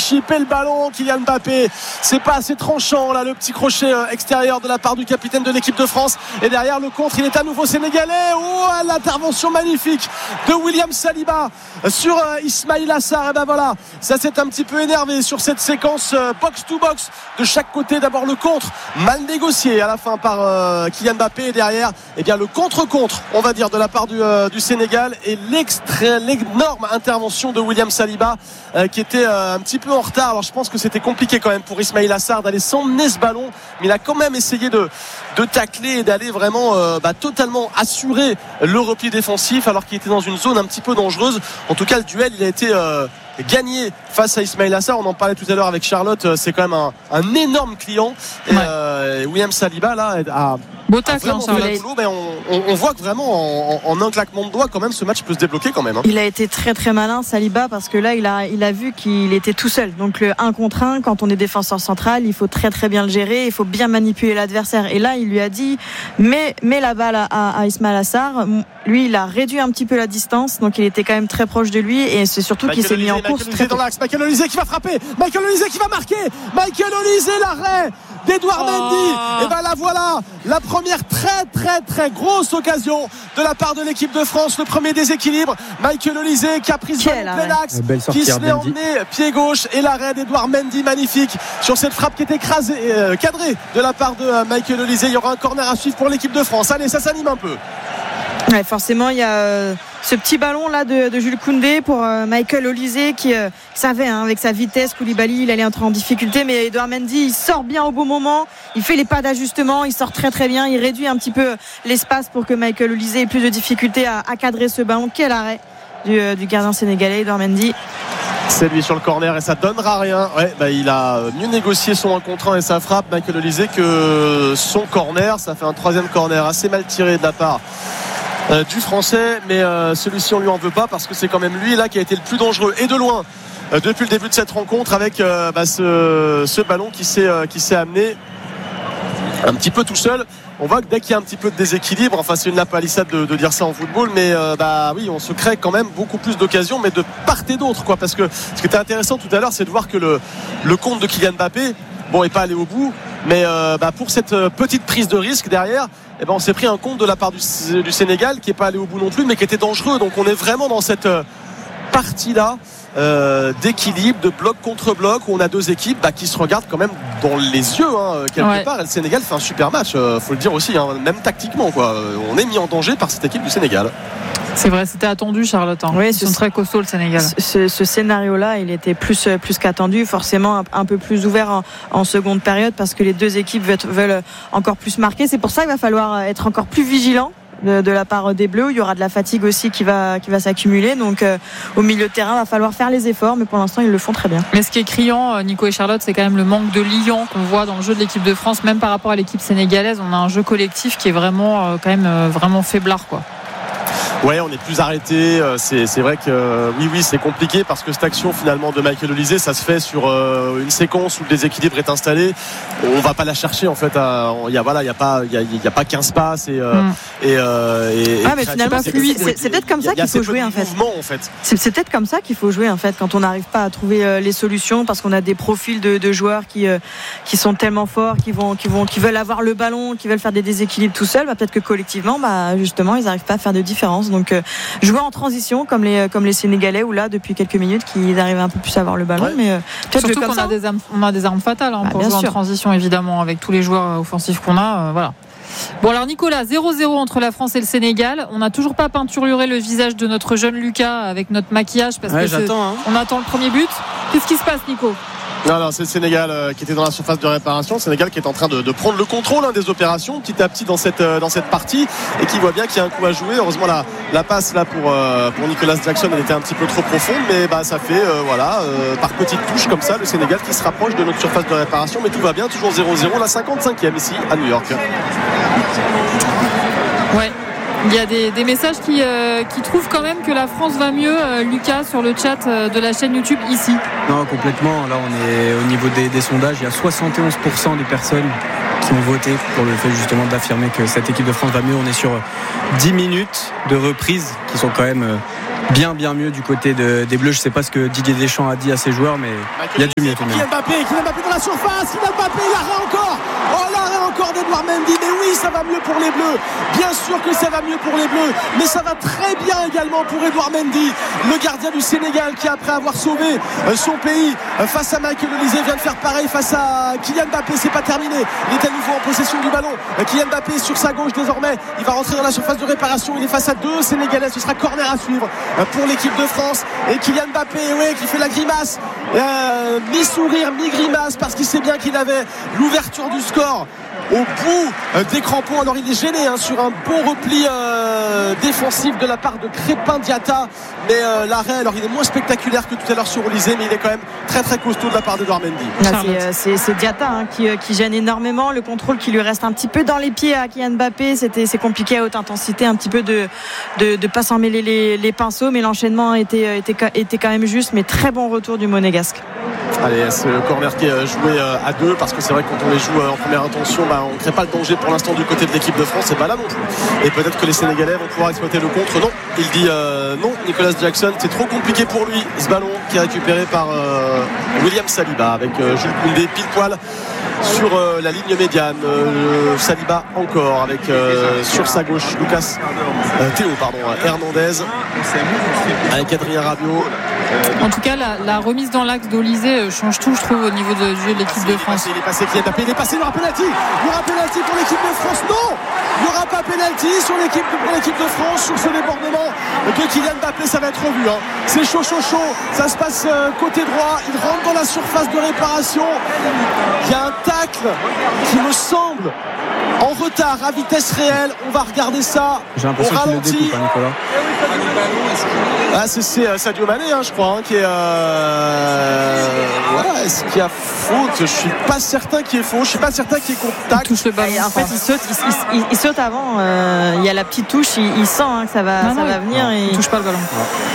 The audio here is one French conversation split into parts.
chipper le ballon. Kylian Mbappé, c'est pas assez tranchant là, le petit crochet extérieur de la part du capitaine de l'équipe de France. Et derrière le contre, il est à nouveau sénégalais. L'intervention magnifique de William Saliba sur Ismaïla Sarr. Et ben voilà, ça s'est un petit peu énervé sur cette séquence box to box de chaque côté. D'abord le contre mal négocié à la fin par Kylian Mbappé, et derrière bien le contre-contre, on va dire, de la part du Sénégal, et l'énorme intervention de William Saliba qui était un petit peu en retard. Alors je pense que c'était compliqué quand même pour Ismaïla Sarr d'aller s'emmener ce ballon, mais il a quand même essayé de tacler et d'aller vraiment totalement assurer le repli défensif alors qu'il était dans une zone un petit peu dangereuse. En tout cas, le duel, il a été gagné face à Ismaïla Sarr. On en parlait tout à l'heure avec Charlotte, c'est quand même un énorme client, et William Saliba là a beau tacle, mais on voit que vraiment en un claquement de doigts quand même ce match peut se débloquer quand même, hein. Il a été très très malin, Saliba, parce que là il a vu qu'il était tout seul, donc le 1 contre 1 quand on est défenseur central, il faut très très bien le gérer, il faut bien manipuler l'adversaire, et là il lui a dit mets la balle à Ismaïla Sarr. Lui il a réduit un petit peu la distance, donc il était quand même très proche de lui, et c'est surtout qu'il s'est mis en course très dans l'axe. Michael Olise qui va frapper, Michael Olise qui va marquer, Michael Olise, l'arrêt d'Edouard Mendy. Et ben là voilà la première très très très grosse occasion de la part de l'équipe de France, le premier déséquilibre. Michael Olise qui a pris ce ballon plein axe, qui se l'est emmené pied gauche, et l'arrêt d'Edouard Mendy magnifique sur cette frappe qui est écrasée, cadrée de la part de Michael Olise. Il y aura un corner à suivre pour l'équipe de France. Allez, ça s'anime un peu. Ouais, forcément il y a ce petit ballon là de Jules Koundé pour Michael Olise qui savait, avec sa vitesse, Koulibaly il allait entrer en difficulté, mais Edouard Mendy il sort bien au bon moment, il fait les pas d'ajustement, il sort très très bien, il réduit un petit peu l'espace pour que Michael Olise ait plus de difficulté à cadrer ce ballon. Quel arrêt du gardien sénégalais Edouard Mendy. C'est lui sur le corner et ça donnera rien. Il a mieux négocié son 1 contre 1 et sa frappe, Michael Olise, que son corner. Ça fait un troisième corner assez mal tiré de la part du français, mais celui-ci on lui en veut pas, parce que c'est quand même lui là qui a été le plus dangereux, et de loin, depuis le début de cette rencontre, avec ce ballon qui s'est amené un petit peu tout seul. On voit que dès qu'il y a un petit peu de déséquilibre, enfin c'est une lapalissade de dire ça en football, mais oui, on se crée quand même beaucoup plus d'occasions, mais de part et d'autre, quoi. Parce que ce qui était intéressant tout à l'heure, c'est de voir que le compte de Kylian Mbappé est pas allé au bout, mais pour cette petite prise de risque derrière, on s'est pris un compte de la part du Sénégal qui est pas allé au bout non plus, mais qui était dangereux. Donc on est vraiment dans cette partie-là d'équilibre, de bloc contre bloc, où on a deux équipes qui se regardent quand même dans les yeux, quelque part. Et le Sénégal fait un super match, faut le dire aussi, même tactiquement, quoi. On est mis en danger par cette équipe du Sénégal. C'est vrai, c'était attendu, Charlotte. Oui, ils sont très costauds, le Sénégal. Ce scénario-là, il était plus qu'attendu, forcément un peu plus ouvert en seconde période, parce que les deux équipes veulent encore plus marquer. C'est pour ça qu'il va falloir être encore plus vigilant de la part des Bleus. Il y aura de la fatigue aussi qui va s'accumuler, donc au milieu de terrain il va falloir faire les efforts, mais pour l'instant ils le font très bien. Mais ce qui est criant, Nico et Charlotte, c'est quand même le manque de liant qu'on voit dans le jeu de l'équipe de France, même par rapport à l'équipe sénégalaise. On a un jeu collectif qui est vraiment quand même vraiment faiblard, quoi. Ouais, on est plus arrêté. C'est vrai que oui, c'est compliqué, parce que cette action finalement de Michael Olise, ça se fait sur une séquence où le déséquilibre est installé. On va pas la chercher en fait. Il y a pas 15 passes mais finalement c'est peut-être comme ça qu'il faut jouer en fait. C'est peut-être comme ça qu'il faut jouer en fait, quand on n'arrive pas à trouver les solutions, parce qu'on a des profils de joueurs qui sont tellement forts, qui veulent avoir le ballon, qui veulent faire des déséquilibres tout seuls. Peut-être que collectivement, justement, ils n'arrivent pas à faire de différence. Donc jouer en transition comme les Sénégalais, où là depuis quelques minutes qu'ils arrivent un peu plus à avoir le ballon, mais peut-être surtout que comme on a des armes fatales pour jouer en transition, évidemment, avec tous les joueurs offensifs qu'on a, voilà. Bon, alors Nicolas, 0-0 entre la France et le Sénégal. On n'a toujours pas peinturluré le visage de notre jeune Lucas avec notre maquillage, parce que on attend le premier but. Qu'est-ce qui se passe, Nico ? Non, c'est le Sénégal qui était dans la surface de réparation. Le Sénégal qui est en train de prendre le contrôle des opérations petit à petit dans cette partie, et qui voit bien qu'il y a un coup à jouer. Heureusement la passe là pour Nicolas Jackson, elle était un petit peu trop profonde, mais ça fait par petites touches comme ça, le Sénégal qui se rapproche de notre surface de réparation. Mais tout va bien, toujours 0-0, la 55e ici à New York. Ouais. Il y a des messages qui trouvent quand même que la France va mieux, Lucas, sur le chat de la chaîne YouTube ici. Non, complètement. Là, on est au niveau des sondages. Il y a 71% des personnes qui ont voté pour le fait justement d'affirmer que cette équipe de France va mieux. On est sur 10 minutes de reprise qui sont quand même bien mieux du côté des Bleus. Je ne sais pas ce que Didier Deschamps a dit à ses joueurs, mais il y a du mieux tout de même. Kylian Mbappé dans la surface. Kylian Mbappé, l'arrêt encore. L'arrêt encore d'Edouard Mendy. Mais oui, ça va mieux pour les Bleus. Bien sûr que ça va mieux pour les Bleus, mais ça va très bien également pour Edouard Mendy, le gardien du Sénégal, qui après avoir sauvé son pays face à Michael Olise vient de faire pareil face à Kylian Mbappé. C'est pas terminé. Il est à nouveau en possession du ballon. Kylian Mbappé sur sa gauche désormais. Il va rentrer dans la surface de réparation. Il est face à 2 Sénégalais. Ce sera corner à suivre pour l'équipe de France. Et Kylian Mbappé, qui fait la grimace, mi-sourire, mi-grimace, parce qu'il sait bien qu'il avait l'ouverture du score au bout des crampons. Alors il est gêné sur un bon repli défensif de la part de Crépin Diatta, mais l'arrêt, alors il est moins spectaculaire que tout à l'heure sur Olise, mais il est quand même très très costaud de la part d'Edouard Mendy. C'est Diatta qui gêne énormément. Le contrôle qui lui reste un petit peu dans les pieds à Kylian Mbappé, c'est compliqué à haute intensité, un petit peu de pas s'en mêler les pinceaux, mais l'enchaînement était quand même juste. Mais très bon retour du Monégasque. Allez, c'est le corner qui est joué à 2, parce que c'est vrai que quand on les joue en première intention, on ne crée pas le danger pour l'instant du côté de l'équipe de France, et pas là non plus. Et peut-être que les Sénégalais vont pouvoir exploiter le contre. Non, il dit non, Nicolas Jackson, c'est trop compliqué pour lui, ce ballon qui est récupéré par William Saliba, avec Jules Koundé pile poil sur la ligne médiane. Saliba encore avec sur sa gauche Hernandez avec Adrien Rabiot. En tout cas, la remise dans l'axe d'Olise change tout, je trouve, au niveau du jeu de l'équipe de France. Il est passé, il est passé, il y aura penalty. Il y aura penalty pour l'équipe de France. Non, il n'y aura pas penalty pour l'équipe de France sur ce débordement de Kylian Mbappé. Ça va être revu. C'est chaud. Ça se passe côté droit. Il rentre dans la surface de réparation. Il y a un tacle qui me semble en retard à vitesse réelle. On va regarder ça. J'ai l'impression qu'il le découpe, Nicolas. C'est Sadio Mané, je crois, qui est. Est-ce qu'il y a faute? Je suis pas certain qu'il y ait faute. Je suis pas certain qu'il y ait contact. Il touche le ballon. En fait, il saute avant. Il y a la petite touche. Il sent que ça va venir. Et il touche pas le ballon.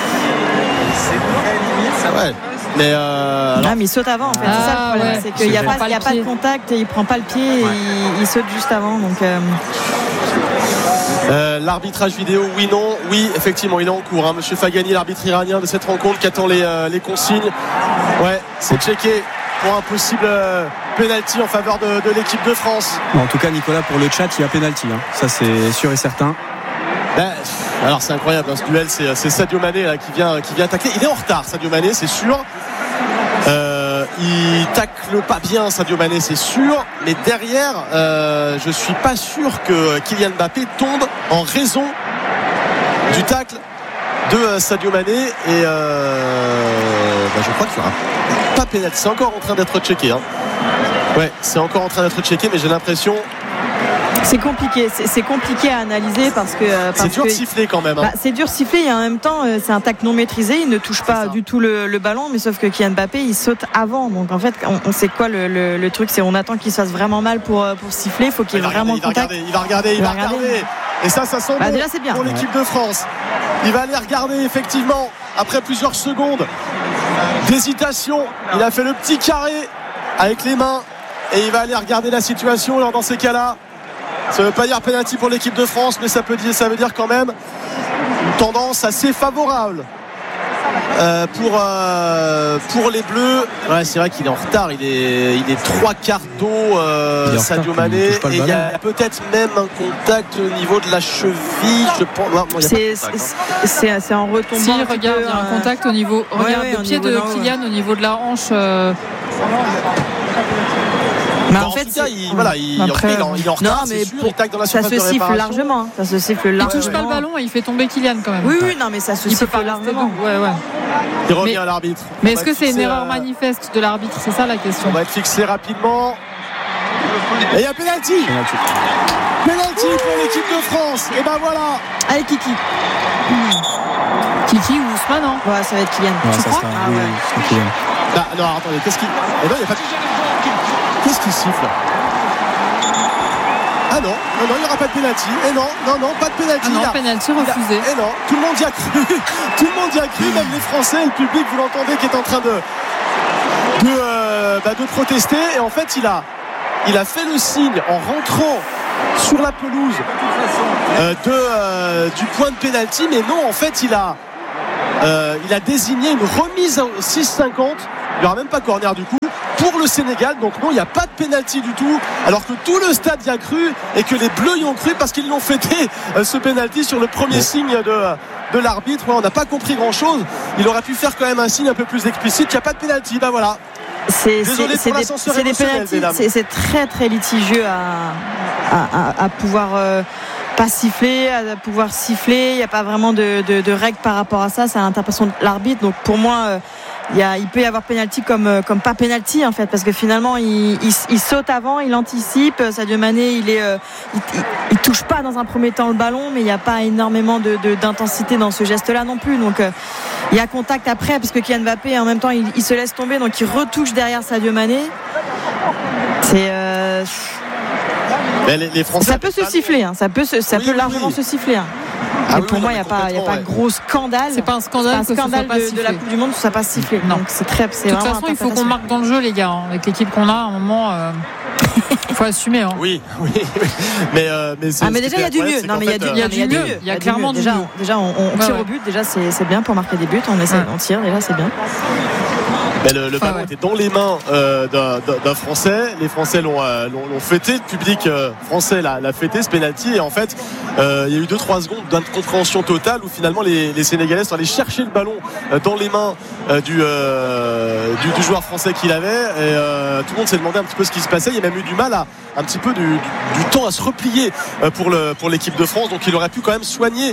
Ouais. Mais il saute avant, en fait. C'est ça le problème. C'est qu'il n'y a pas de contact et il prend pas le pied. Et il saute juste avant. Donc. L'arbitrage vidéo, oui, effectivement, il est en cours. Monsieur Fagani, l'arbitre iranien de cette rencontre, qui attend les consignes. Ouais, c'est checké pour un possible penalty en faveur de l'équipe de France. En tout cas, Nicolas, pour le chat, il y a penalty. Ça, c'est sûr et certain. Alors, c'est incroyable. Ce duel, c'est Sadio Mané là, qui vient attaquer. Il est en retard, Sadio Mané, c'est sûr. Il tacle pas bien, Sadio Mané, c'est sûr, mais derrière je suis pas sûr que Kylian Mbappé tombe en raison du tacle de Sadio Mané, et je crois qu'il n'y aura pas pénalty. C'est encore en train d'être checké. Ouais, c'est encore en train d'être checké, mais j'ai l'impression. C'est compliqué à analyser parce que c'est dur de siffler quand même. C'est dur de siffler, et en même temps c'est un tacle non maîtrisé. Il ne touche pas du tout le ballon, mais sauf que Kylian Mbappé il saute avant. Donc en fait on sait quoi le truc, c'est on attend qu'il se fasse vraiment mal pour siffler. Il faut qu'il y ait vraiment contact. Il va regarder. Et ça sent bon déjà, c'est bien pour l'équipe de France. Il va aller regarder, effectivement, après plusieurs secondes d'hésitation. Il a fait le petit carré avec les mains et il va aller regarder la situation. Alors dans ces cas-là, ça ne veut pas dire penalty pour l'équipe de France, mais ça veut dire quand même une tendance assez favorable pour les Bleus. Ouais, c'est vrai qu'il est en retard. Il est 3 quarts d'eau, Sadio Mané, et il y a peut-être même un contact au niveau de la cheville. Je pense. C'est en retombant. Si, regarde, il y a un contact au niveau. Regarde le pied de Kylian au niveau de la hanche. Mais en fait, il est en retard, c'est sûr, il tacle dans la surface de réparation. Ça se siffle largement. Il touche pas le ballon et il fait tomber Kylian quand même. Oui, non, mais ça se siffle largement. Ouais. Il revient à l'arbitre. Mais est-ce que c'est une erreur manifeste de l'arbitre? C'est ça la question. On va être fixé rapidement. Et il y a penalty. Penalty pour l'équipe de France. Et voilà. Allez, Kiki. Kiki ou Ousmane, non? Ouais, ça va être Kylian. Tu crois? Kylian. Non, attendez, qu'est-ce qu'il. Non, il n'y a pas de. Qu'est-ce qu'il siffle? Ah non, il n'y aura pas de pénalty. Et non, pas de pénalty. Ah non, pénalty refusé. Et non, tout le monde y a cru. Tout le monde y a cru, même les Français, le public, vous l'entendez, qui est en train de protester. Et en fait, il a fait le signe en rentrant sur la pelouse du point de pénalty, mais non, en fait, il a il a désigné une remise au 6,50. Il n'y aura même pas corner du coup pour le Sénégal. Donc non, il n'y a pas de pénalty du tout, alors que tout le stade y a cru et que les Bleus y ont cru parce qu'ils l'ont fêté, ce pénalty sur le premier signe de l'arbitre. On n'a pas compris grand chose. Il aurait pu faire quand même un signe un peu plus explicite. Il n'y a pas de pénalty. Ben voilà. Désolé pour l'ascenseur émotionnel, mesdames. C'est très très litigieux à pouvoir pas siffler, à pouvoir siffler. Il n'y a pas vraiment de règles par rapport à ça. C'est à l'interprétation de l'arbitre. Donc pour moi, il peut y avoir pénalty comme pas pénalty en fait, parce que finalement il saute avant, il anticipe. Sadio Mané, il touche pas dans un premier temps le ballon, mais il n'y a pas énormément d'intensité dans ce geste-là non plus. Donc il y a contact après, parce que Kylian Mbappé en même temps il se laisse tomber, donc il retouche derrière Sadio Mané. Les Français, ça peut se siffler, hein. Ça peut largement se siffler. Hein. Pour moi, il n'y a pas gros scandale. C'est pas un scandale, de la Coupe du Monde, ça passe sifflé. Non. Donc c'est de toute façon, il faut qu'on marque dans le jeu, les gars. Avec l'équipe qu'on a, à un moment, il faut assumer. Hein. Oui. Mais déjà, il y a du mieux. Non, mais il y a du mieux. Il y a clairement du mieux. Déjà, on tire au but. Déjà, c'est bien pour marquer des buts. On tire. Déjà, c'est bien. Mais le ballon était dans les mains d'un Français. Les Français l'ont fêté. Le public français l'a fêté, ce penalty. Et en fait, il y a eu 2-3 secondes d'incompréhension totale où finalement les Sénégalais sont allés chercher le ballon dans les mains du joueur français qu'il avait. Et tout le monde s'est demandé un petit peu ce qui se passait. Il y a même eu du mal un petit peu du temps à se replier pour l'équipe de France. Donc il aurait pu quand même soigner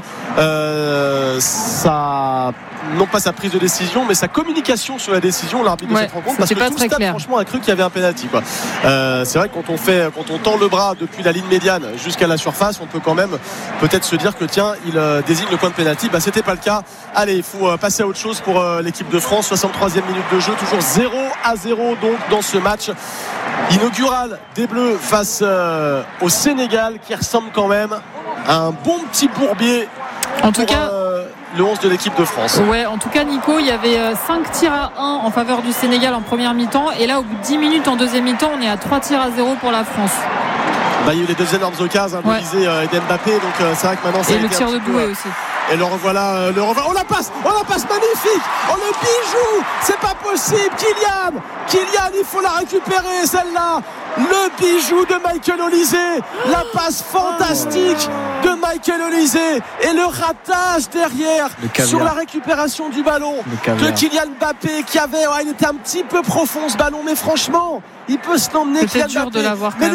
non pas sa prise de décision, mais sa communication sur la décision, l'arbitre de cette rencontre, parce que tout le stade franchement a cru qu'il y avait un penalty, quoi. C'est vrai que quand on tend le bras depuis la ligne médiane jusqu'à la surface, on peut quand même peut-être se dire que tiens, il désigne le point de penalty. C'était pas le cas. Allez, il faut passer à autre chose pour l'équipe de France. 63e minute de jeu, toujours 0-0 donc dans ce match inaugural des Bleus face au Sénégal, qui ressemble quand même à un bon petit bourbier. En tout cas, le 11 de l'équipe de France. Ouais, en tout cas, Nico, il y avait 5 tirs à 1 en faveur du Sénégal en première mi-temps. Et là, au bout de 10 minutes en deuxième mi-temps, on est à 3 tirs à 0 pour la France. Il y a eu les deux énormes occasions d'Olysée et d'Mbappé. Donc c'est vrai que maintenant, et le tir de Doué aussi. Et le revoilà. Oh, la passe magnifique. Oh, le bijou. C'est pas possible. Kylian, il faut la récupérer, celle-là. Le bijou de Michael Olysée. La passe fantastique de Michael Olysée. Et le ratage derrière sur la récupération du ballon de Kylian Mbappé, il était un petit peu profond ce ballon, mais franchement, il peut se l'emmener, Kylian Mbappé. Mais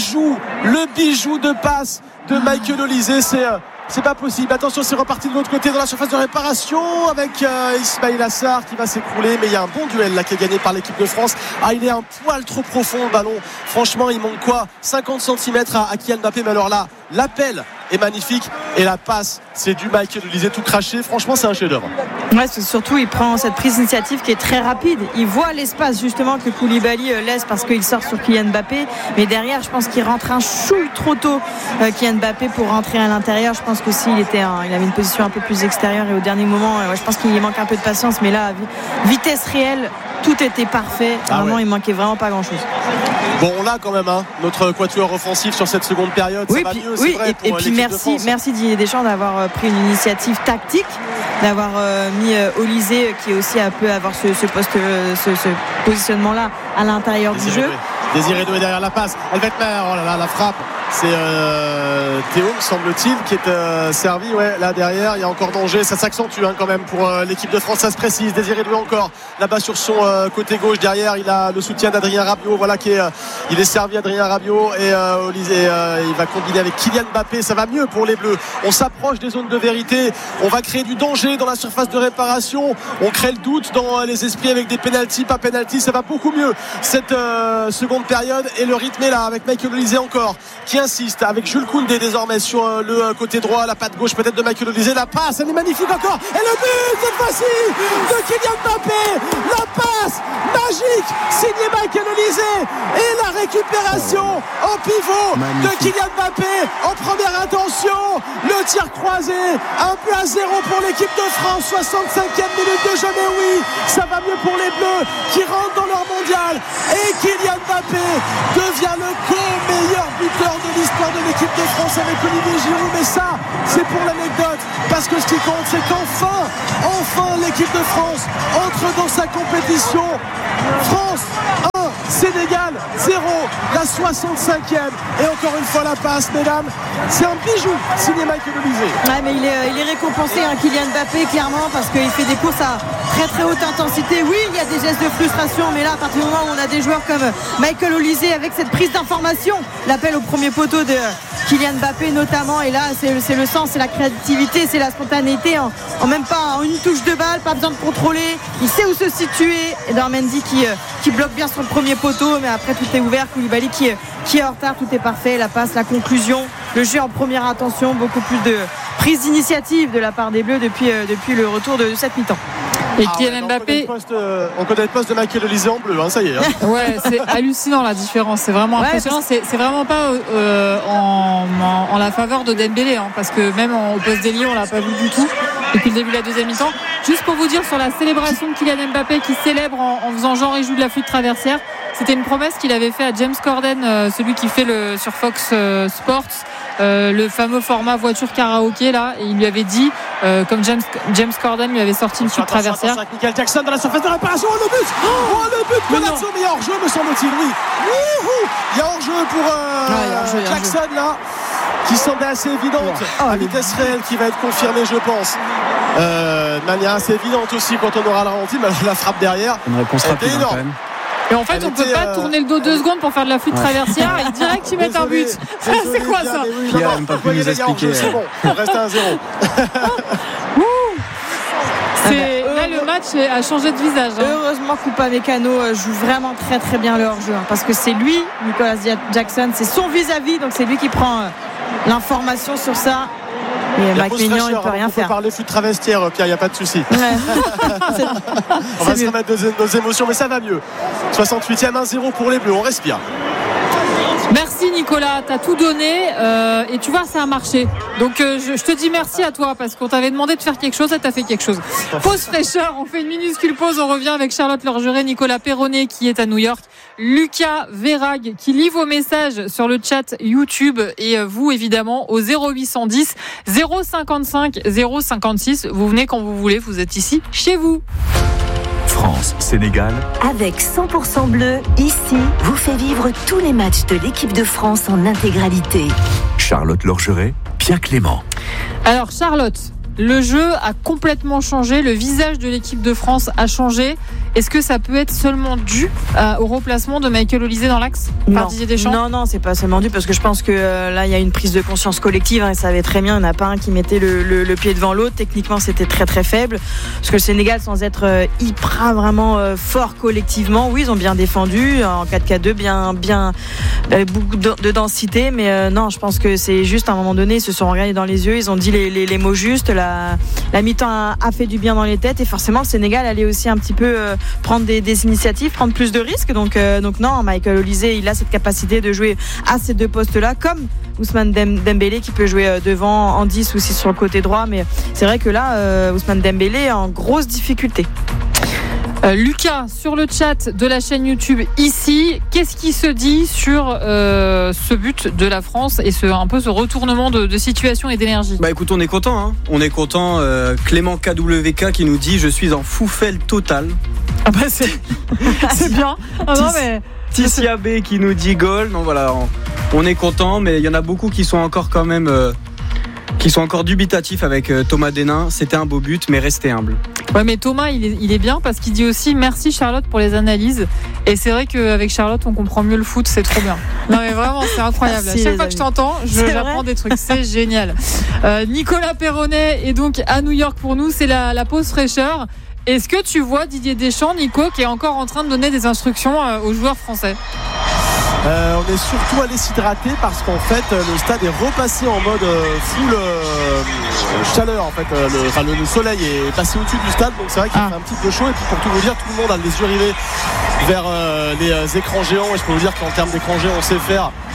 le bijou de passe de Michael Olysée, c'est pas possible. Attention, c'est reparti de l'autre côté dans la surface de réparation avec Ismaïl Assar qui va s'écrouler, mais il y a un bon duel là qui est gagné par l'équipe de France. Il est un poil trop profond le ballon. Franchement, il manque 50 cm à Kylian Mbappé, mais alors là, l'appel est magnifique et la passe, c'est du Michael Olysée tout craché. Franchement, c'est un chef-d'œuvre. Ouais, surtout il prend cette prise d'initiative qui est très rapide. Il voit l'espace justement que Koulibaly laisse parce qu'il sort sur Kylian Mbappé, mais derrière je pense qu'il rentre un chouille trop tôt, Kylian Mbappé, pour rentrer à l'intérieur. Je pense qu'aussi il avait une position un peu plus extérieure et au dernier moment je pense qu'il manque un peu de patience, mais là vitesse réelle, tout était parfait. Vraiment, il manquait vraiment pas grand chose. Bon, on l'a quand même, notre quatuor offensif sur cette seconde période. Oui, ça va mieux, c'est vrai, et puis merci Didier Deschamps d'avoir pris une initiative tactique, d'avoir mis Olysée, qui est aussi un peu avoir ce positionnement là à l'intérieur du jeu. Désiré Doué derrière la passe. Elvetmer, oh là là, la frappe. C'est Théo, me semble-t-il, qui est servi. Là derrière, il y a encore danger. Ça s'accentue quand même pour l'équipe de France. Ça se précise. Désiré Doué encore là-bas sur son côté gauche. Derrière, il a le soutien d'Adrien Rabiot. Voilà il est servi, Adrien Rabiot, et Olysée, il va combiner avec Kylian Mbappé. Ça va mieux pour les Bleus. On s'approche des zones de vérité. On va créer du danger dans la surface de réparation. On crée le doute dans les esprits avec des pénaltys, pas pénaltys. Ça va beaucoup mieux cette seconde période, et le rythme est là avec Michael Olysée encore qui insiste, avec Jules Koundé désormais sur le côté droit, la patte gauche peut-être de Michael Olysée. La passe, elle est magnifique encore, et le but cette fois-ci de Kylian Mbappé. La passe magique signée Michael Olysée, et la récupération en pivot de Kylian Mbappé en première intention. Le tir croisé, 1-0 pour l'équipe de France. 65e minute de jeu, mais oui, ça va mieux pour les Bleus qui rentrent dans leur mondial, et Et Kylian Mbappé devient le co-meilleur buteur de l'histoire de l'équipe de France avec Olivier Giroud. Mais ça, c'est pour l'anecdote, parce que ce qui compte, c'est qu'enfin l'équipe de France entre dans sa compétition. France 1, Sénégal 0, la 65e. Et encore une fois la passe, mesdames, c'est un bijou signé Michael Olise. Ouais, mais il est récompensé, Kylian Mbappé, clairement, parce qu'il fait des courses à très très haute intensité. Oui, il y a des gestes de frustration, mais là, à partir du moment où on a des joueurs comme Michael Olise avec cette prise d'information, l'appel au premier poteau de Kylian Mbappé notamment, et là c'est le sens, c'est la créativité, c'est la spontanéité en même pas en une touche de balle, pas besoin de contrôler, il sait où se situer. Edouard Mendy qui bloque bien sur le premier poteau, mais après tout est ouvert. Koulibaly qui est en retard, tout est parfait, la passe, la conclusion, le jeu en première intention, beaucoup plus de prise d'initiative de la part des Bleus depuis le retour de cette mi-temps. Et Kylian Mbappé, on connaît le poste de Michael Olise en bleu, ça y est. Ouais, c'est hallucinant la différence, c'est vraiment impressionnant. C'est vraiment pas en la faveur de Dembélé, parce que même au poste d'ailier, on l'a pas vu du tout depuis le début de la deuxième mi-temps. Juste pour vous dire sur la célébration de Kylian Mbappé qui célèbre en faisant genre et joue de la flûte traversière, c'était une promesse qu'il avait fait à James Corden, celui qui fait sur Fox Sports le fameux format voiture karaoké là, et il lui avait dit comme James Corden lui avait sorti une flûte traversière. Michael Jackson dans la surface de réparation, le but Colazzo, mais hors-jeu me semble-t-il. Oui, il y a hors-jeu pour Jackson là, qui semblait assez évidente à vitesse réelle, qui va être confirmée je pense de manière assez évidente aussi quand on aura le ralenti, mais la frappe derrière une réponse rapide quand même. Et en fait, on peut pas tourner le dos 2 secondes pour faire de la flûte traversière et direct qu'ils mettent un but. C'est quoi ça? Qui a même pas pu nous expliquer. C'est bon, on reste à 1-0. Là, le match a changé de visage. Heureusement qu'Upamecano joue vraiment très très bien le hors-jeu, parce que c'est lui, Nicolas Jackson, c'est son vis-à-vis, donc c'est lui qui prend l'information sur ça. Et Mike Maignan, il ne peut rien faire. On peut parler flûte traversière, Pierre, il n'y a pas de souci. On va se remettre nos émotions, mais ça va mieux. 68e, 1-0 pour les Bleus, on respire. Merci Nicolas, t'as tout donné et tu vois ça a marché. Donc je te dis merci à toi parce qu'on t'avait demandé de faire quelque chose et t'as fait quelque chose. Pause fraîcheur, on fait une minuscule pause, on revient avec Charlotte Lorgeret, Nicolas Perronnet qui est à New York, Lucas Verrag qui lit vos messages sur le chat YouTube et vous évidemment au 0810 055 056. Vous venez quand vous voulez, vous êtes ici chez vous. France-Sénégal. Avec 100% bleu, ici, vous fait vivre tous les matchs de l'équipe de France en intégralité. Charlotte Lorgeret, Pierre Clément. Alors Charlotte, le jeu a complètement changé, le visage de l'équipe de France a changé. Est-ce que ça peut être seulement dû au remplacement de Michael Olise dans l'axe par Didier Deschamps? Non, c'est pas seulement dû, parce que je pense que là il y a une prise de conscience collective, et ça savait très bien, il n'y en a pas un qui mettait le pied devant l'autre. Techniquement c'était très très faible, parce que le Sénégal, sans être hyper vraiment fort collectivement, oui ils ont bien défendu en 4-4-2, bien beaucoup de densité, mais non, je pense que c'est juste à un moment donné ils se sont regardés dans les yeux, ils ont dit les mots justes, la mi-temps a fait du bien dans les têtes, et forcément le Sénégal allait aussi un petit peu prendre des initiatives, prendre plus de risques, donc non, Michael Olise il a cette capacité de jouer à ces deux postes là, comme Ousmane Dembélé qui peut jouer devant en 10 ou 6 sur le côté droit, mais c'est vrai que là Ousmane Dembélé est en grosse difficulté. Lucas, sur le chat de la chaîne YouTube ici, qu'est-ce qui se dit sur ce but de la France et un peu ce retournement de situation et d'énergie? Écoute, on est content, On est content. Clément KWK qui nous dit: je suis en foufelle total. C'est bien. Tissia B qui nous dit goal. Donc voilà, on est content, mais il y en a beaucoup qui sont encore quand même qui sont encore dubitatifs avec Thomas Denain. C'était un beau but, mais restez humble. Ouais, mais Thomas il est bien parce qu'il dit aussi merci Charlotte pour les analyses, et c'est vrai qu'avec Charlotte on comprend mieux le foot, c'est trop bien. Non mais vraiment c'est incroyable. Merci, chaque fois que je t'entends j'apprends des trucs, c'est génial. Nicolas Perronnet est donc à New York pour nous, c'est la pause fraîcheur. Est-ce que tu vois Didier Deschamps, Nico, qui est encore en train de donner des instructions aux joueurs français? On est surtout allé s'hydrater parce qu'en fait le stade est repassé en mode full chaleur, en fait le soleil est passé au-dessus du stade, donc c'est vrai qu'il fait un petit peu chaud, et puis pour tout vous dire, tout le monde a les yeux rivés vers les écrans géants, et je peux vous dire qu'en termes d'écrans géants on sait faire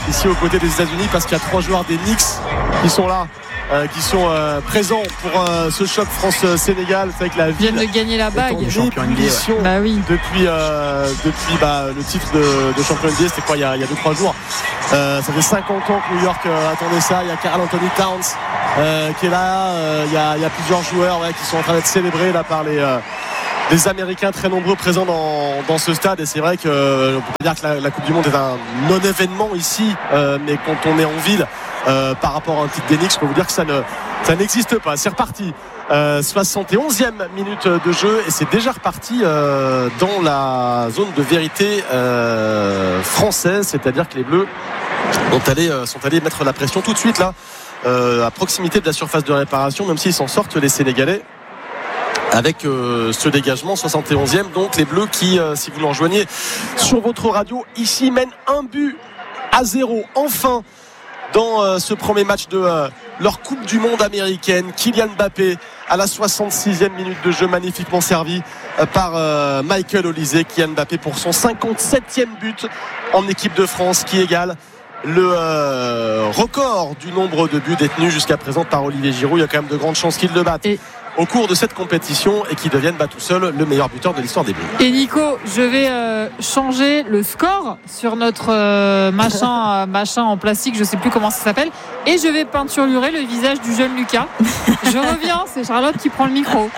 ici aux côtés des États-Unis, parce qu'il y a 3 joueurs des Knicks qui sont là, qui sont présents pour ce choc France-Sénégal. C'est vrai que la ville viennent de gagner la bague. Bah oui. Depuis le titre de champion NBA, c'était quoi, il y a 2-3 jours. Ça fait 50 ans que New York attendait ça. Il y a Karl Anthony Towns qui est là. Il y a plusieurs joueurs qui sont en train d'être célébrés là par les Américains très nombreux présents dans ce stade. Et c'est vrai qu'on peut dire que la Coupe du Monde est un non-événement ici, mais quand on est en ville par rapport à un titre des Knicks, je peux vous dire que ça n'existe pas. C'est reparti. 71e minute de jeu et c'est déjà reparti dans la zone de vérité française, c'est-à-dire que les Bleus sont allés mettre la pression tout de suite là, à proximité de la surface de réparation, même s'ils s'en sortent les Sénégalais avec ce dégagement. 71e, donc les Bleus qui, si vous nous rejoignez sur votre radio, ici mènent 1-0 enfin dans ce premier match de leur Coupe du Monde américaine. Kylian Mbappé à la 66e minute de jeu, magnifiquement servi par Michael Olise. Kylian Mbappé pour son 57e but en équipe de France, qui égale le record du nombre de buts détenus jusqu'à présent par Olivier Giroud. Il y a quand même de grandes chances qu'il le batte au cours de cette compétition et qui devienne tout seul le meilleur buteur de l'histoire des Bleus. Et Nico, je vais changer le score sur notre machin en plastique, je sais plus comment ça s'appelle, et je vais peinturer le visage du jeune Lucas. Je reviens, c'est Charlotte qui prend le micro.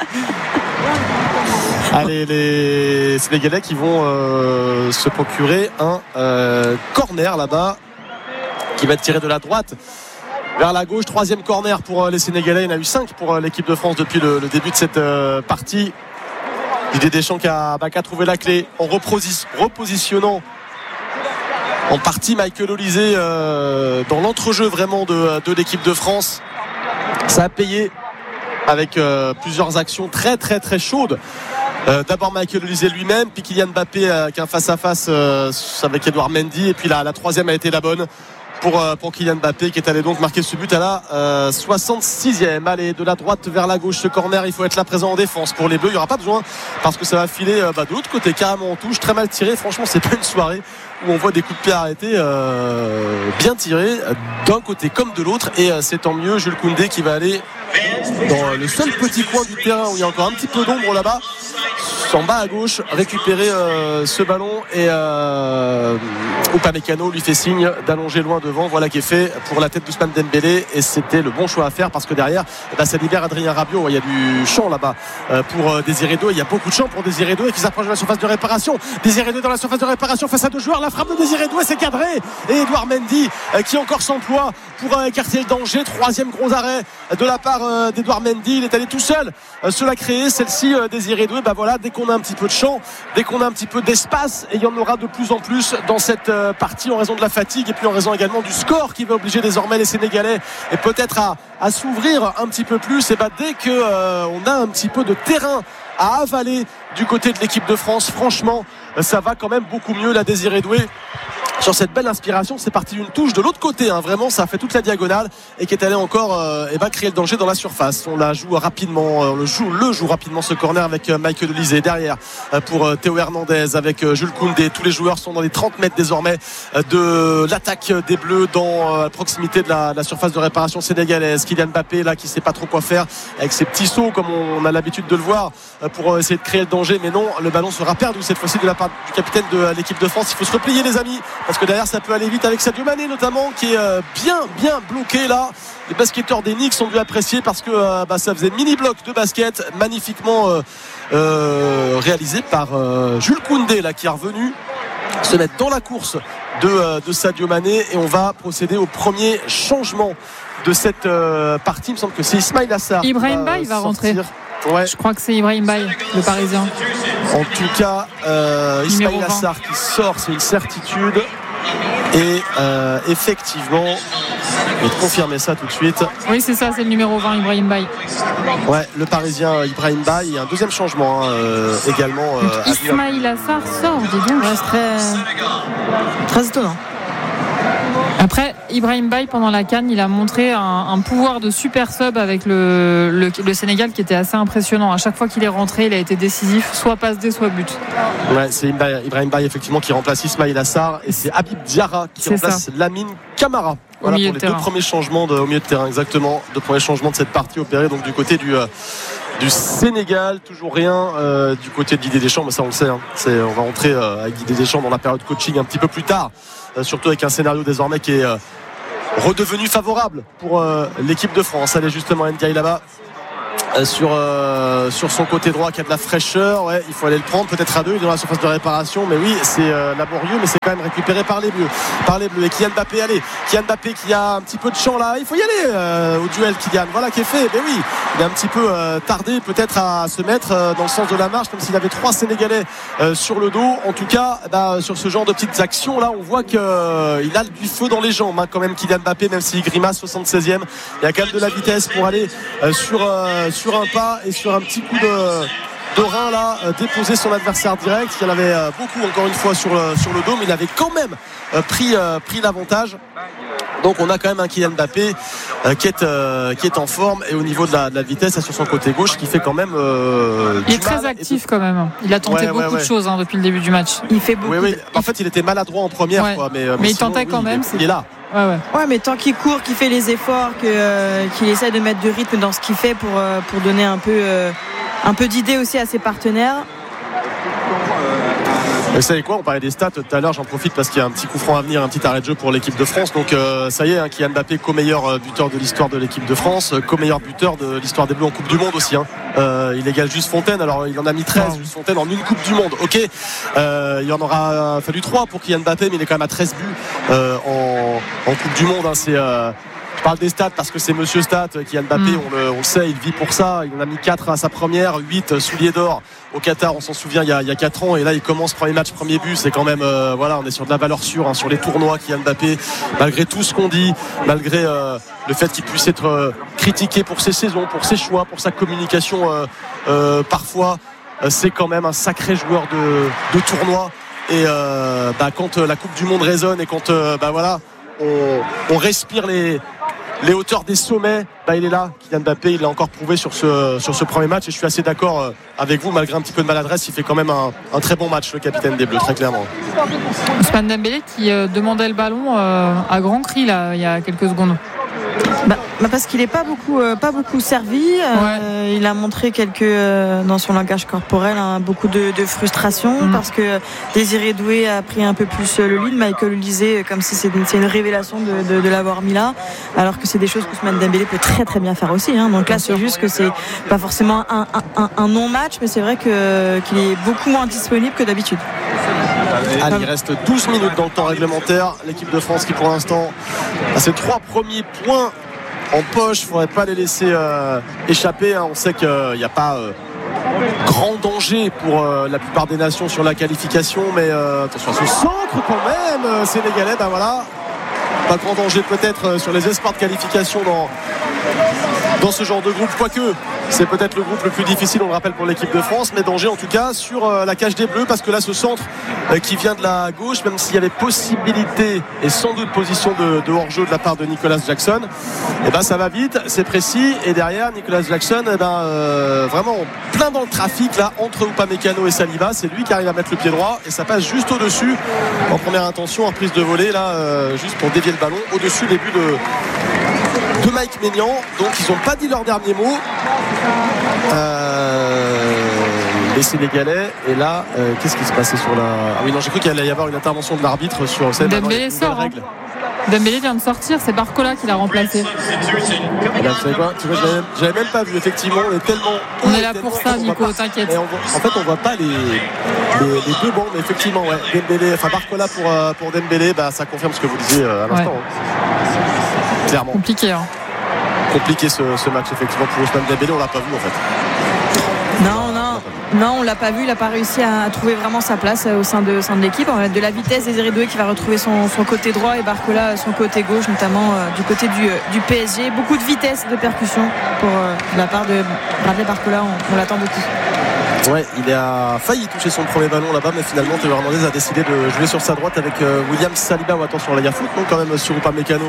Allez, les Sénégalais qui vont se procurer un corner là-bas, qui va tirer de la droite vers la gauche. 3e corner pour les Sénégalais. Il y en a eu 5 pour l'équipe de France depuis le début de cette partie. Didier Deschamps qui a trouvé la clé en repositionnant en partie Michael Olise dans l'entrejeu vraiment de l'équipe de France. Ça a payé avec plusieurs actions très très très chaudes. D'abord Michael Olise lui-même, puis Kylian Mbappé qui a un face-à-face avec Edouard Mendy, et puis la 3e a été la bonne pour Kylian Mbappé, qui est allé donc marquer ce but à la 66e. Allez, de la droite vers la gauche, ce corner, il faut être là présent en défense pour les Bleus. Il n'y aura pas besoin parce que ça va filer de l'autre côté, carrément en touche, très mal tiré. Franchement, c'est pas une soirée où on voit des coups de pied arrêtés bien tirés d'un côté comme de l'autre, et c'est tant mieux. Jules Koundé qui va aller dans le seul petit coin du terrain où il y a encore un petit peu d'ombre là-bas, en bas à gauche, récupérer ce ballon, et Upamecano lui fait signe d'allonger loin devant. Voilà qui est fait pour la tête d'Ousmane Dembélé, et c'était le bon choix à faire parce que derrière ça libère Adrien Rabiot. Il y a du champ là-bas pour Désiré Doué, il y a beaucoup de champ pour Désiré Doué qui s'approche de la surface de réparation. Désiré Doué dans la surface de réparation face à 2 joueurs, la frappe de Désiré Doué, c'est cadré, et Edouard Mendy qui encore s'emploie pour écarter le danger. 3e gros arrêt de la part d'Edouard Mendy. Il est allé tout seul se la créer, celle-ci. Désiré Doué, voilà, dès qu'on a un petit peu de champ, dès qu'on a un petit peu d'espace, et il y en aura de plus en plus dans cette partie en raison de la fatigue et puis en raison également du score qui va obliger désormais les Sénégalais et peut-être à s'ouvrir un petit peu plus. Et dès que on a un petit peu de terrain à avaler du côté de l'équipe de France, franchement ça va quand même beaucoup mieux. La Désiré Doué sur cette belle inspiration, c'est parti d'une touche de l'autre côté, vraiment ça a fait toute la diagonale, et qui est allé encore créer le danger dans la surface. On la joue rapidement, on le joue rapidement ce corner avec Michael Olise derrière pour Théo Hernandez avec Jules Koundé. Tous les joueurs sont dans les 30 mètres désormais de l'attaque des Bleus, dans la proximité de la surface de réparation sénégalaise. Kylian Mbappé là qui sait pas trop quoi faire avec ses petits sauts comme on a l'habitude de le voir pour essayer de créer le danger, mais non, le ballon sera perdu cette fois-ci de la part du capitaine de l'équipe de France. Il faut se replier les amis, parce que derrière ça peut aller vite avec Sadio Mané notamment, qui est bien bloqué là. Les basketteurs des Knicks ont dû apprécier parce que ça faisait mini bloc de basket magnifiquement réalisé par Jules Koundé là, qui est revenu se mettre dans la course de Sadio Mané, et on va procéder au premier changement de cette partie. Il me semble que c'est Ismaïla Sarr. Ibrahim Baye va rentrer. Ouais. Je crois que c'est Ibrahim Baye, le Parisien. En tout cas, Ismaïla Sarr qui sort, c'est une certitude. Et effectivement, je vais te confirmer ça tout de suite. Oui, c'est ça, c'est le numéro 20, Ibrahim Baye. Ouais, le Parisien Ibrahim Baye. Il y a un deuxième changement également. Ismaïla Sarr sort, dis donc. C'est très étonnant. Après, Ibrahim Baye, pendant la CAN, il a montré un pouvoir de super sub avec le Sénégal qui était assez impressionnant. À chaque fois qu'il est rentré, il a été décisif, soit passe D, soit but. Ouais, c'est Ibrahim Baye effectivement qui remplace Ismaïl Assar et c'est Habib Diarra qui remplace Lamine Camara. Voilà pour les deux premiers changements au milieu de terrain, exactement. Deux premiers changements de cette partie opérés donc du côté du Sénégal, toujours rien du côté de Didier Deschamps, mais ça on le sait, hein. On va rentrer avec Didier Deschamps dans la période coaching un petit peu plus tard, surtout avec un scénario désormais qui est redevenu favorable pour l'équipe de France. Allez justement Ndiaye là-bas sur son côté droit qui a de la fraîcheur, ouais, il faut aller le prendre peut-être à deux, il est dans la surface de réparation, mais oui c'est laborieux, mais c'est quand même récupéré par les Bleus et Kylian Mbappé, Kylian Mbappé qui a un petit peu de champ là, il faut y aller au duel Kylian, voilà qui est fait, mais oui il a un petit peu tardé peut-être à se mettre dans le sens de la marche, comme s'il avait 3 Sénégalais sur le dos. En tout cas sur ce genre de petites actions là on voit qu'il a du feu dans les jambes, hein, quand même Kylian Mbappé, même s'il grimace 76e, il y a quand même de la vitesse pour aller sur un pas et sur un petit coup de rein là, déposer son adversaire direct. Il y en avait beaucoup encore une fois sur le dos, mais il avait quand même pris l'avantage. Donc on a quand même un Kylian Mbappé qui est en forme et au niveau de la vitesse sur son côté gauche qui fait quand même il est très actif quand même. Il a tenté beaucoup de choses depuis le début du match. Il fait beaucoup. En fait il était maladroit en première fois, mais il tentait quand même. Il est là. Ouais, mais tant qu'il court, qu'il fait les efforts, qu'il essaie de mettre du rythme dans ce qu'il fait pour donner un peu d'idées aussi à ses partenaires. Vous savez quoi, on parlait des stats tout à l'heure, j'en profite parce qu'il y a un petit coup franc à venir, un petit arrêt de jeu pour l'équipe de France. Donc ça y est, hein, Kylian Mbappé co-meilleur buteur de l'histoire de l'équipe de France, co-meilleur buteur de l'histoire des Bleus en Coupe du Monde aussi, hein. Il égale juste Fontaine, alors il en a mis 13 juste Fontaine en une Coupe du Monde, ok, il en aura fallu 3 pour Kylian Mbappé, mais il est quand même à 13 buts en Coupe du Monde, hein. Je parle des stats parce que c'est Monsieur Stat, Kylian Mbappé, on le sait, il vit pour ça. Il en a mis 4 à sa première, 8 souliers d'or au Qatar, on s'en souvient il y a 4 ans, et là il commence premier match, premier but. C'est quand même on est sur de la valeur sûre, hein, sur les tournois. Kylian Mbappé, malgré tout ce qu'on dit, malgré le fait qu'il puisse être critiqué pour ses saisons, pour ses choix, pour sa communication parfois, c'est quand même un sacré joueur de tournoi. Et quand la Coupe du Monde résonne et quand on respire les hauteurs des sommets, il est là, Kylian Mbappé, il l'a encore prouvé sur ce premier match, et je suis assez d'accord avec vous, malgré un petit peu de maladresse, il fait quand même un très bon match, le capitaine des Bleus, très clairement. Ousmane Dembélé qui demandait le ballon à grands cris là, il y a quelques secondes. Parce qu'il n'est pas beaucoup servi. Il a montré dans son langage corporel beaucoup de frustration parce que Désiré Doué a pris un peu plus le lead. Michael Olise, comme si c'est une révélation de l'avoir mis là, alors que c'est des choses qu'Ousmane Dembélé peut très très bien faire aussi, hein. Donc là c'est juste que c'est pas forcément un non-match, mais c'est vrai qu'il est beaucoup moins disponible que d'habitude. Il reste 12 minutes dans le temps réglementaire. L'équipe de France qui pour l'instant a ses 3 premiers points en poche, il ne faudrait pas les laisser échapper, hein. On sait qu'il n'y a pas grand danger pour la plupart des nations sur la qualification, mais attention à ce centre quand même sénégalais, pas grand danger peut-être sur les espoirs de qualification dans ce genre de groupe, quoique c'est peut-être le groupe le plus difficile, on le rappelle, pour l'équipe de France, mais danger en tout cas sur la cage des Bleus, parce que là ce centre qui vient de la gauche, même s'il y avait possibilité et sans doute position de hors-jeu de la part de Nicolas Jackson, ça va vite, c'est précis, et derrière Nicolas Jackson vraiment plein dans le trafic là entre Upamecano et Saliba, c'est lui qui arrive à mettre le pied droit et ça passe juste au-dessus en première intention, en prise de volée là, juste pour dévier le ballon au-dessus des buts de Mike Maignan. Donc ils n'ont pas dit leur dernier mot, les Sénégalais. Et là qu'est-ce qui se passait sur la... Ah oui non, j'ai cru qu'il allait y avoir une intervention de l'arbitre sur Dembélé sort, hein. Dembélé vient de sortir, c'est Barcola qui l'a remplacé. Là, tu sais quoi, j'avais même pas vu, effectivement, on est là pour ça, Nico, t'inquiète. En fait on voit pas les deux bancs, mais effectivement Dembélé, Barcola pour Dembélé, ça confirme ce que vous disiez à l'instant, hein. Clairement compliqué, hein. Compliqué ce match effectivement pour Ousmane Dembélé, on l'a pas vu en fait. Non, on l'a pas vu, il n'a pas réussi à trouver vraiment sa place au sein de l'équipe. On va mettre de la vitesse, Désiré Doué qui va retrouver son côté droit et Barcola son côté gauche, notamment du côté du PSG. Beaucoup de vitesse, de percussion pour la part de Bradley Barcola, on l'attend beaucoup. Ouais, il a failli toucher son premier ballon là-bas, mais finalement Théo Hernandez a décidé de jouer sur sa droite avec William Saliba. Attention, là il y a faute, non, quand même sur Upamecano.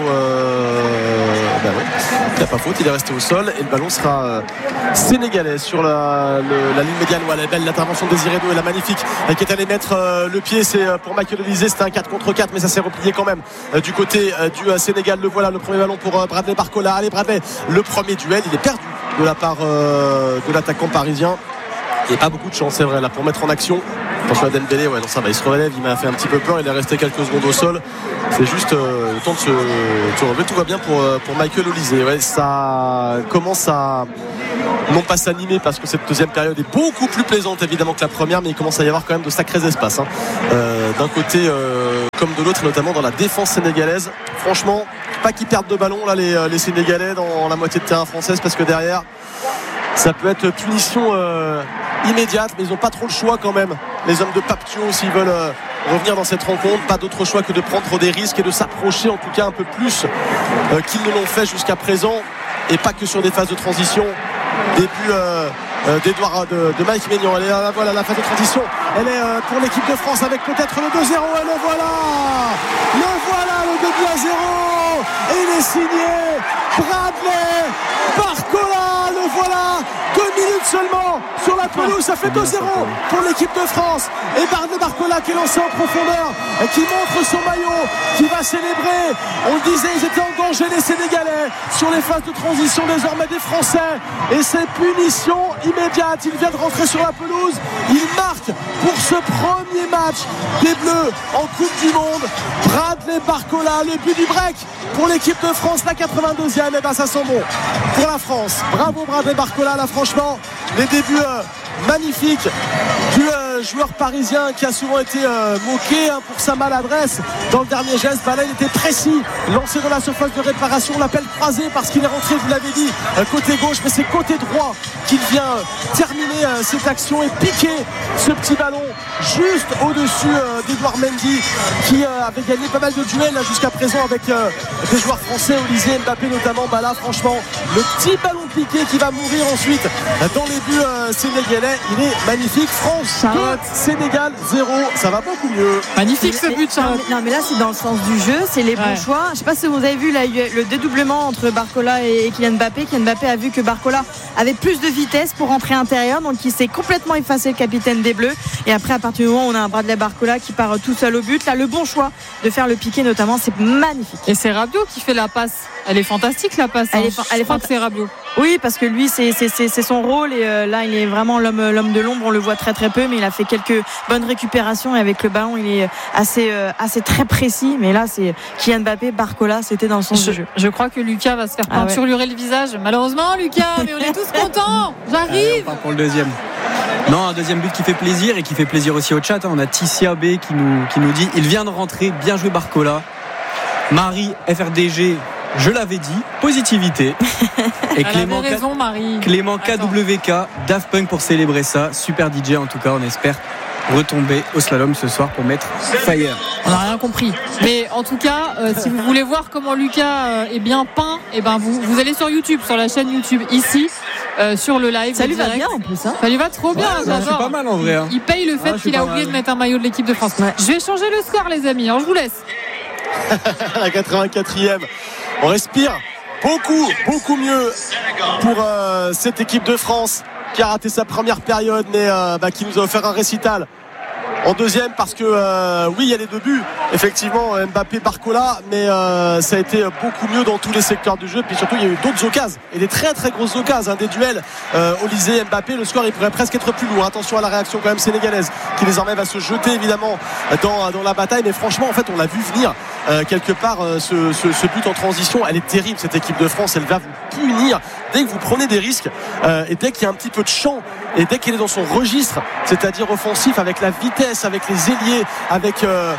Ouais, il n'y a pas faute, il est resté au sol et le ballon sera sénégalais sur la ligne médiane. Ouais, elle est belle l'intervention de Désiré Doué, la magnifique, qui est allé mettre le pied. C'est pour Michael Olise, c'était un 4 contre 4, mais ça s'est replié quand même du côté du Sénégal. Le voilà, le premier ballon pour Bradley Barcola. Allez Bradley, le premier duel, il est perdu de la part de l'attaquant parisien. Il n'y a pas beaucoup de chance, c'est vrai, là, pour mettre en action. Attention à Dembélé, ouais, non, ça va, il se relève, il m'a fait un petit peu peur, il est resté quelques secondes au sol. C'est juste le temps de se relever. Tout va bien pour Michael Olise. Ouais, ça commence à non pas s'animer parce que cette deuxième période est beaucoup plus plaisante évidemment que la première, mais il commence à y avoir quand même de sacrés espaces, d'un côté comme de l'autre, notamment dans la défense sénégalaise. Franchement, pas qu'ils perdent de ballon là les Sénégalais dans la moitié de terrain française, parce que derrière ça peut être punition immédiate, mais ils n'ont pas trop le choix quand même, les hommes de Papio, s'ils veulent revenir dans cette rencontre. Pas d'autre choix que de prendre des risques et de s'approcher en tout cas un peu plus qu'ils ne l'ont fait jusqu'à présent, et pas que sur des phases de transition. Début d'Edouard de Mike Maignan. Elle est là, voilà la phase de transition, elle est pour l'équipe de France avec peut-être le 2-0, et le voilà le 2-0, et il est signé Bradley Barcola. Le voilà, 2 minutes seulement sur la pelouse, ça fait 2-0 pour l'équipe de France, et Bradley Barcola qui est lancé en profondeur, qui montre son maillot, qui va célébrer. On le disait, ils étaient en danger les Sénégalais sur les phases de transition désormais des Français, et c'est punition immédiate. Il vient de rentrer sur la pelouse, il marque pour ce premier match des Bleus en Coupe du Monde. Bradley Barcola, le but du break pour l'équipe de France, la 82e. Et ben ça sent bon pour la France. Bravo Bradley Barcola, là franchement les débuts magnifiques du joueur parisien qui a souvent été moqué pour sa maladresse dans le dernier geste. Là il était précis, lancé dans la surface de réparation, on l'appelle croisé parce qu'il est rentré, vous l'avez dit, côté gauche, mais c'est côté droit qu'il vient terminer cette action et piquer ce petit ballon juste au-dessus d'Edouard Mendy, qui avait gagné pas mal de duels jusqu'à présent avec des joueurs français, Olise, Mbappé notamment. Là franchement le petit ballon piqué qui va mourir ensuite dans les buts sénégalais, il est magnifique. France 2, Sénégal 0, ça va beaucoup mieux. Magnifique ce but, Charlotte. Non mais là c'est dans le sens du jeu, c'est les bons choix. Je sais pas si vous avez vu là, le dédoublement entre Barcola et Kylian Mbappé. Kylian Mbappé a vu que Barcola avait plus de vitesse pour rentrer intérieur, donc il s'est complètement effacé, le capitaine des Bleus. Et après, à partir du moment où on a un Bradley Barcola qui part tout seul au but, là le bon choix de faire le piqué notamment, c'est magnifique. Et c'est Rabiot qui fait la passe. Elle est fantastique la passe. Je crois que c'est Rabiot. Oui, parce que lui c'est son rôle, et là il est vraiment l'homme de l'ombre. On le voit très très peu, mais il a fait quelques bonnes récupérations, et avec le ballon il est assez très précis. Mais là c'est Kylian Mbappé, Barcola, c'était dans le sens du jeu. Je crois que Lucas va se faire peinturer le visage, malheureusement Lucas, mais on est tous contents. J'arrive. On part pour le deuxième. Non, un deuxième but qui fait plaisir, et qui fait plaisir aussi au chat. On a Tissia B qui nous dit: il vient de rentrer, bien joué Barcola. Marie FRDG, je l'avais dit, positivité. Et Clément KWK, Daft Punk pour célébrer ça. Super DJ en tout cas, on espère retomber au slalom ce soir pour mettre fire. On n'a rien compris. Mais en tout cas, si vous voulez voir comment Lucas est bien peint, et ben vous allez sur YouTube, sur la chaîne YouTube ici, sur le live. Ça lui va bien en plus. Ça lui va trop bien. C'est pas mal en vrai. Il paye le fait qu'il a oublié de mettre un maillot de l'équipe de France. Je vais changer le score les amis, je vous laisse. La 84e. On respire beaucoup mieux pour cette équipe de France qui a raté sa première période, mais qui nous a offert un récital en deuxième, parce que oui, il y a les deux buts effectivement, Mbappé, Barcola, mais ça a été beaucoup mieux dans tous les secteurs du jeu. Puis surtout il y a eu d'autres occasions, et des très très grosses occasions, des duels Olise, Mbappé. Le score il pourrait presque être plus lourd. Attention à la réaction quand même sénégalaise, qui désormais va se jeter évidemment dans la bataille. Mais franchement en fait on l'a vu venir quelque part, ce but en transition. Elle est terrible cette équipe de France, elle va vous punir dès que vous prenez des risques, et dès qu'il y a un petit peu de champ, et dès qu'elle est dans son registre, c'est-à-dire offensif, avec la vitesse, avec les ailiers, avec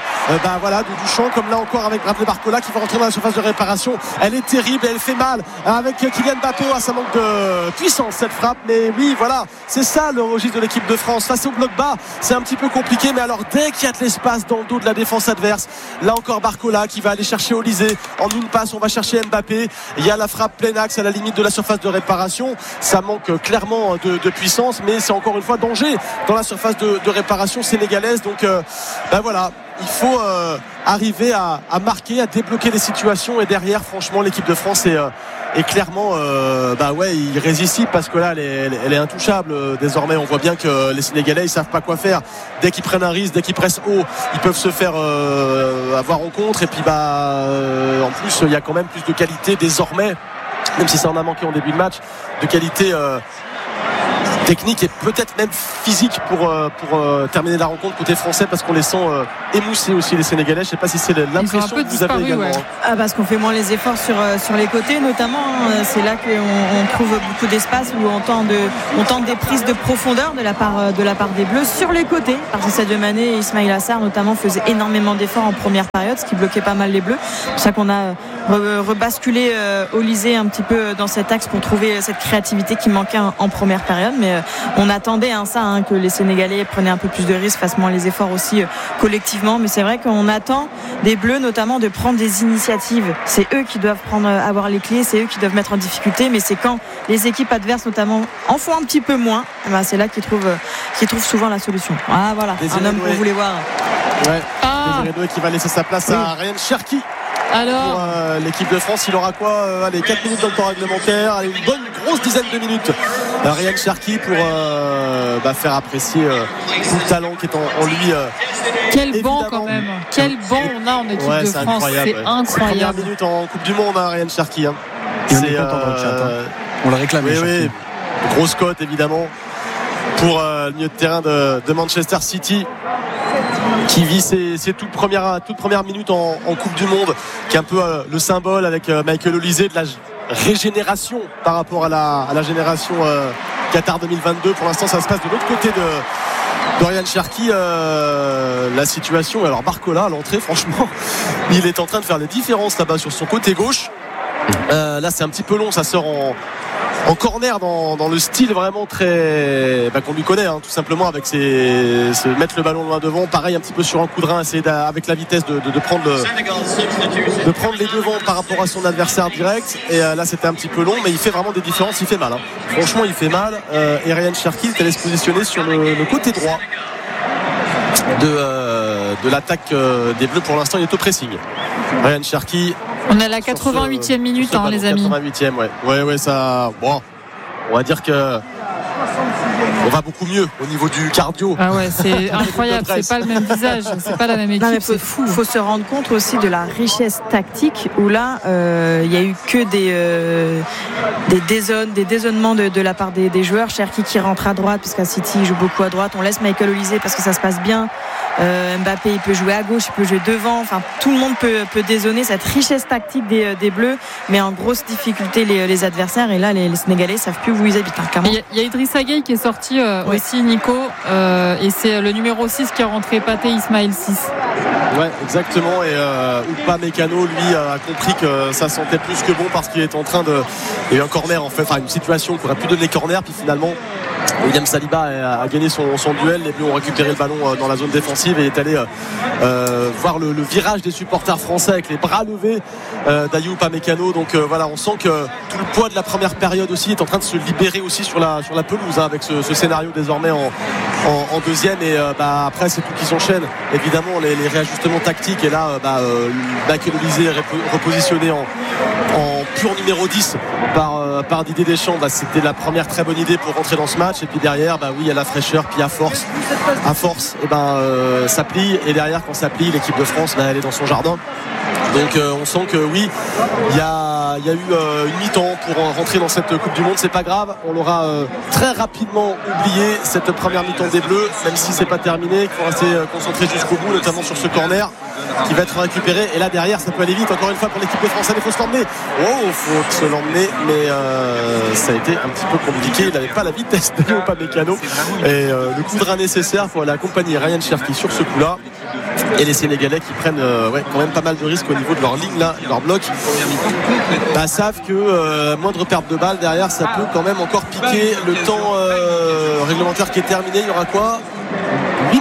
du champ, comme là encore avec Bradley Barcola qui va rentrer dans la surface de réparation. Elle est terrible, elle fait mal avec Kylian Mbappé. Ça manque de puissance cette frappe, mais oui voilà, c'est ça le registre de l'équipe de France. Face au bloc bas c'est un petit peu compliqué, mais alors dès qu'il y a de l'espace dans le dos de la défense adverse, là encore Barcola Barcola qui va aller chercher Olysée. En une passe, on va chercher Mbappé. Il y a la frappe plein axe à la limite de la surface de réparation. Ça manque clairement de puissance, mais c'est encore une fois danger dans la surface de réparation sénégalaise. Donc voilà, il faut arriver à marquer, à débloquer les situations, et derrière franchement l'équipe de France est clairement irrésistible, parce que là elle est intouchable désormais. On voit bien que les Sénégalais ils savent pas quoi faire. Dès qu'ils prennent un risque, dès qu'ils pressent haut, ils peuvent se faire avoir en contre, et puis en plus il y a quand même plus de qualité désormais, même si ça en a manqué en début de match, de qualité technique et peut-être même physique pour terminer la rencontre côté français, parce qu'on les sent émoussés aussi les Sénégalais. Je sais pas si c'est l'impression que vous avez également. Ouais. Parce qu'on fait moins les efforts sur les côtés notamment, c'est là qu'on trouve beaucoup d'espace, où on tente des prises de profondeur de la part des Bleus sur les côtés, parce que Sadio Mané et Ismaïla Sarr notamment faisaient énormément d'efforts en première période, ce qui bloquait pas mal les Bleus. C'est pour ça qu'on a rebasculé Olysée un petit peu dans cet axe pour trouver cette créativité qui manquait en première période. Mais on attendait que les Sénégalais prenaient un peu plus de risques, fassent moins les efforts aussi collectivement. Mais c'est vrai qu'on attend des Bleus notamment de prendre des initiatives. C'est eux qui doivent avoir les clés, c'est eux qui doivent mettre en difficulté, mais c'est quand les équipes adverses notamment en font un petit peu moins, c'est là qu'ils trouvent souvent la solution. Voilà, un homme qu'on voulait voir. Désiré Doué qui va laisser sa place à Ryan Cherki. Alors, pour l'équipe de France, il aura quoi 4 minutes dans le temps réglementaire, une bonne grosse dizaine de minutes. Ryan Cherki pour faire apprécier tout le talent qui est en lui. Quel banc quand même. Quel banc on a en équipe de France. Incroyable, c'est incroyable. Première minute en Coupe du Monde, Ryan Cherki. C'est on est content dans le chat. On le réclame. Oui. Grosse cote évidemment pour le milieu de terrain de Manchester City, qui vit ses toutes premières minutes en Coupe du Monde, qui est un peu le symbole avec Michael Olysée de la régénération par rapport à la génération Qatar 2022. Pour l'instant ça se passe de l'autre côté de Ryan Cherki. La situation, alors Barcola à l'entrée, franchement il est en train de faire les différences là-bas sur son côté gauche. Là c'est un petit peu long, ça sort en corner dans le style vraiment très qu'on lui connaît, tout simplement, avec mettre le ballon loin devant, pareil un petit peu sur un coup de rein, essayer avec la vitesse de prendre les devants par rapport à son adversaire direct. Et là c'était un petit peu long, mais il fait vraiment des différences, il fait mal, franchement il fait mal. Et Ryan Cherki est allé se positionner sur le côté droit de l'attaque des Bleus. Pour l'instant il est au pressing, Ryan Cherki. On est à la 88e minute, les amis. 88e, ouais, ça. Bon, on va dire que on va beaucoup mieux au niveau du cardio. C'est incroyable. C'est pas le même visage, c'est pas la même équipe. C'est fou. Il faut se rendre compte aussi de la richesse tactique, où là, il y a eu que des dézonnements de la part des joueurs. Cherki qui rentre à droite, parce qu'à City il joue beaucoup à droite. On laisse Michael Olysée parce que ça se passe bien. Mbappé il peut jouer à gauche, il peut jouer devant, tout le monde peut dézonner. Cette richesse tactique des Bleus met en grosse difficulté les adversaires, et là les Sénégalais savent plus où ils habitent, il y a Idrissa Gueye qui est sorti aussi, Nico, et c'est le numéro 6 qui est rentré, Pathé Ismaël 6. Exactement. Et Upamecano lui a compris que ça sentait plus que bon, parce qu'il est en train il y a eu un corner une situation qui aurait pu donner corner, puis finalement William Saliba a gagné son duel. Les Bleus ont récupéré le ballon dans la zone défensive et est allé voir le virage des supporters français avec les bras levés d'Ayoub Upamecano. Donc on sent que tout le poids de la première période aussi est en train de se libérer aussi sur la pelouse, avec ce scénario désormais en deuxième. Et après c'est tout qui s'enchaîne, évidemment, les réajustements tactiques. Et là Michael Olysée est repositionné en pur numéro 10 par Didier Deschamps. C'était la première très bonne idée pour rentrer dans ce match. Et puis derrière il y a la fraîcheur, puis à force ça plie. Et derrière, quand ça plie, l'équipe de France elle est dans son jardin. Donc on sent que oui, il y a eu une mi-temps pour rentrer dans cette Coupe du Monde. C'est pas grave, on l'aura très rapidement oublié, cette première mi-temps des Bleus, même si c'est pas terminé. Il faut rester concentré jusqu'au bout, notamment sur ce corner qui va être récupéré. Et là derrière, ça peut aller vite encore une fois pour l'équipe de France. Il faut se l'emmener. Faut se l'emmener, mais ça a été un petit peu compliqué. Il n'avait pas la vitesse de Upamecano, et le coup de rein nécessaire pour aller accompagner Ryan Cherki sur ce coup-là. Et les Sénégalais qui prennent quand même pas mal de risques au niveau de leur ligne là, leur bloc, savent que moindre perte de balle derrière, ça peut quand même encore piquer. Le temps réglementaire qui est terminé, il y aura quoi, 8 minutes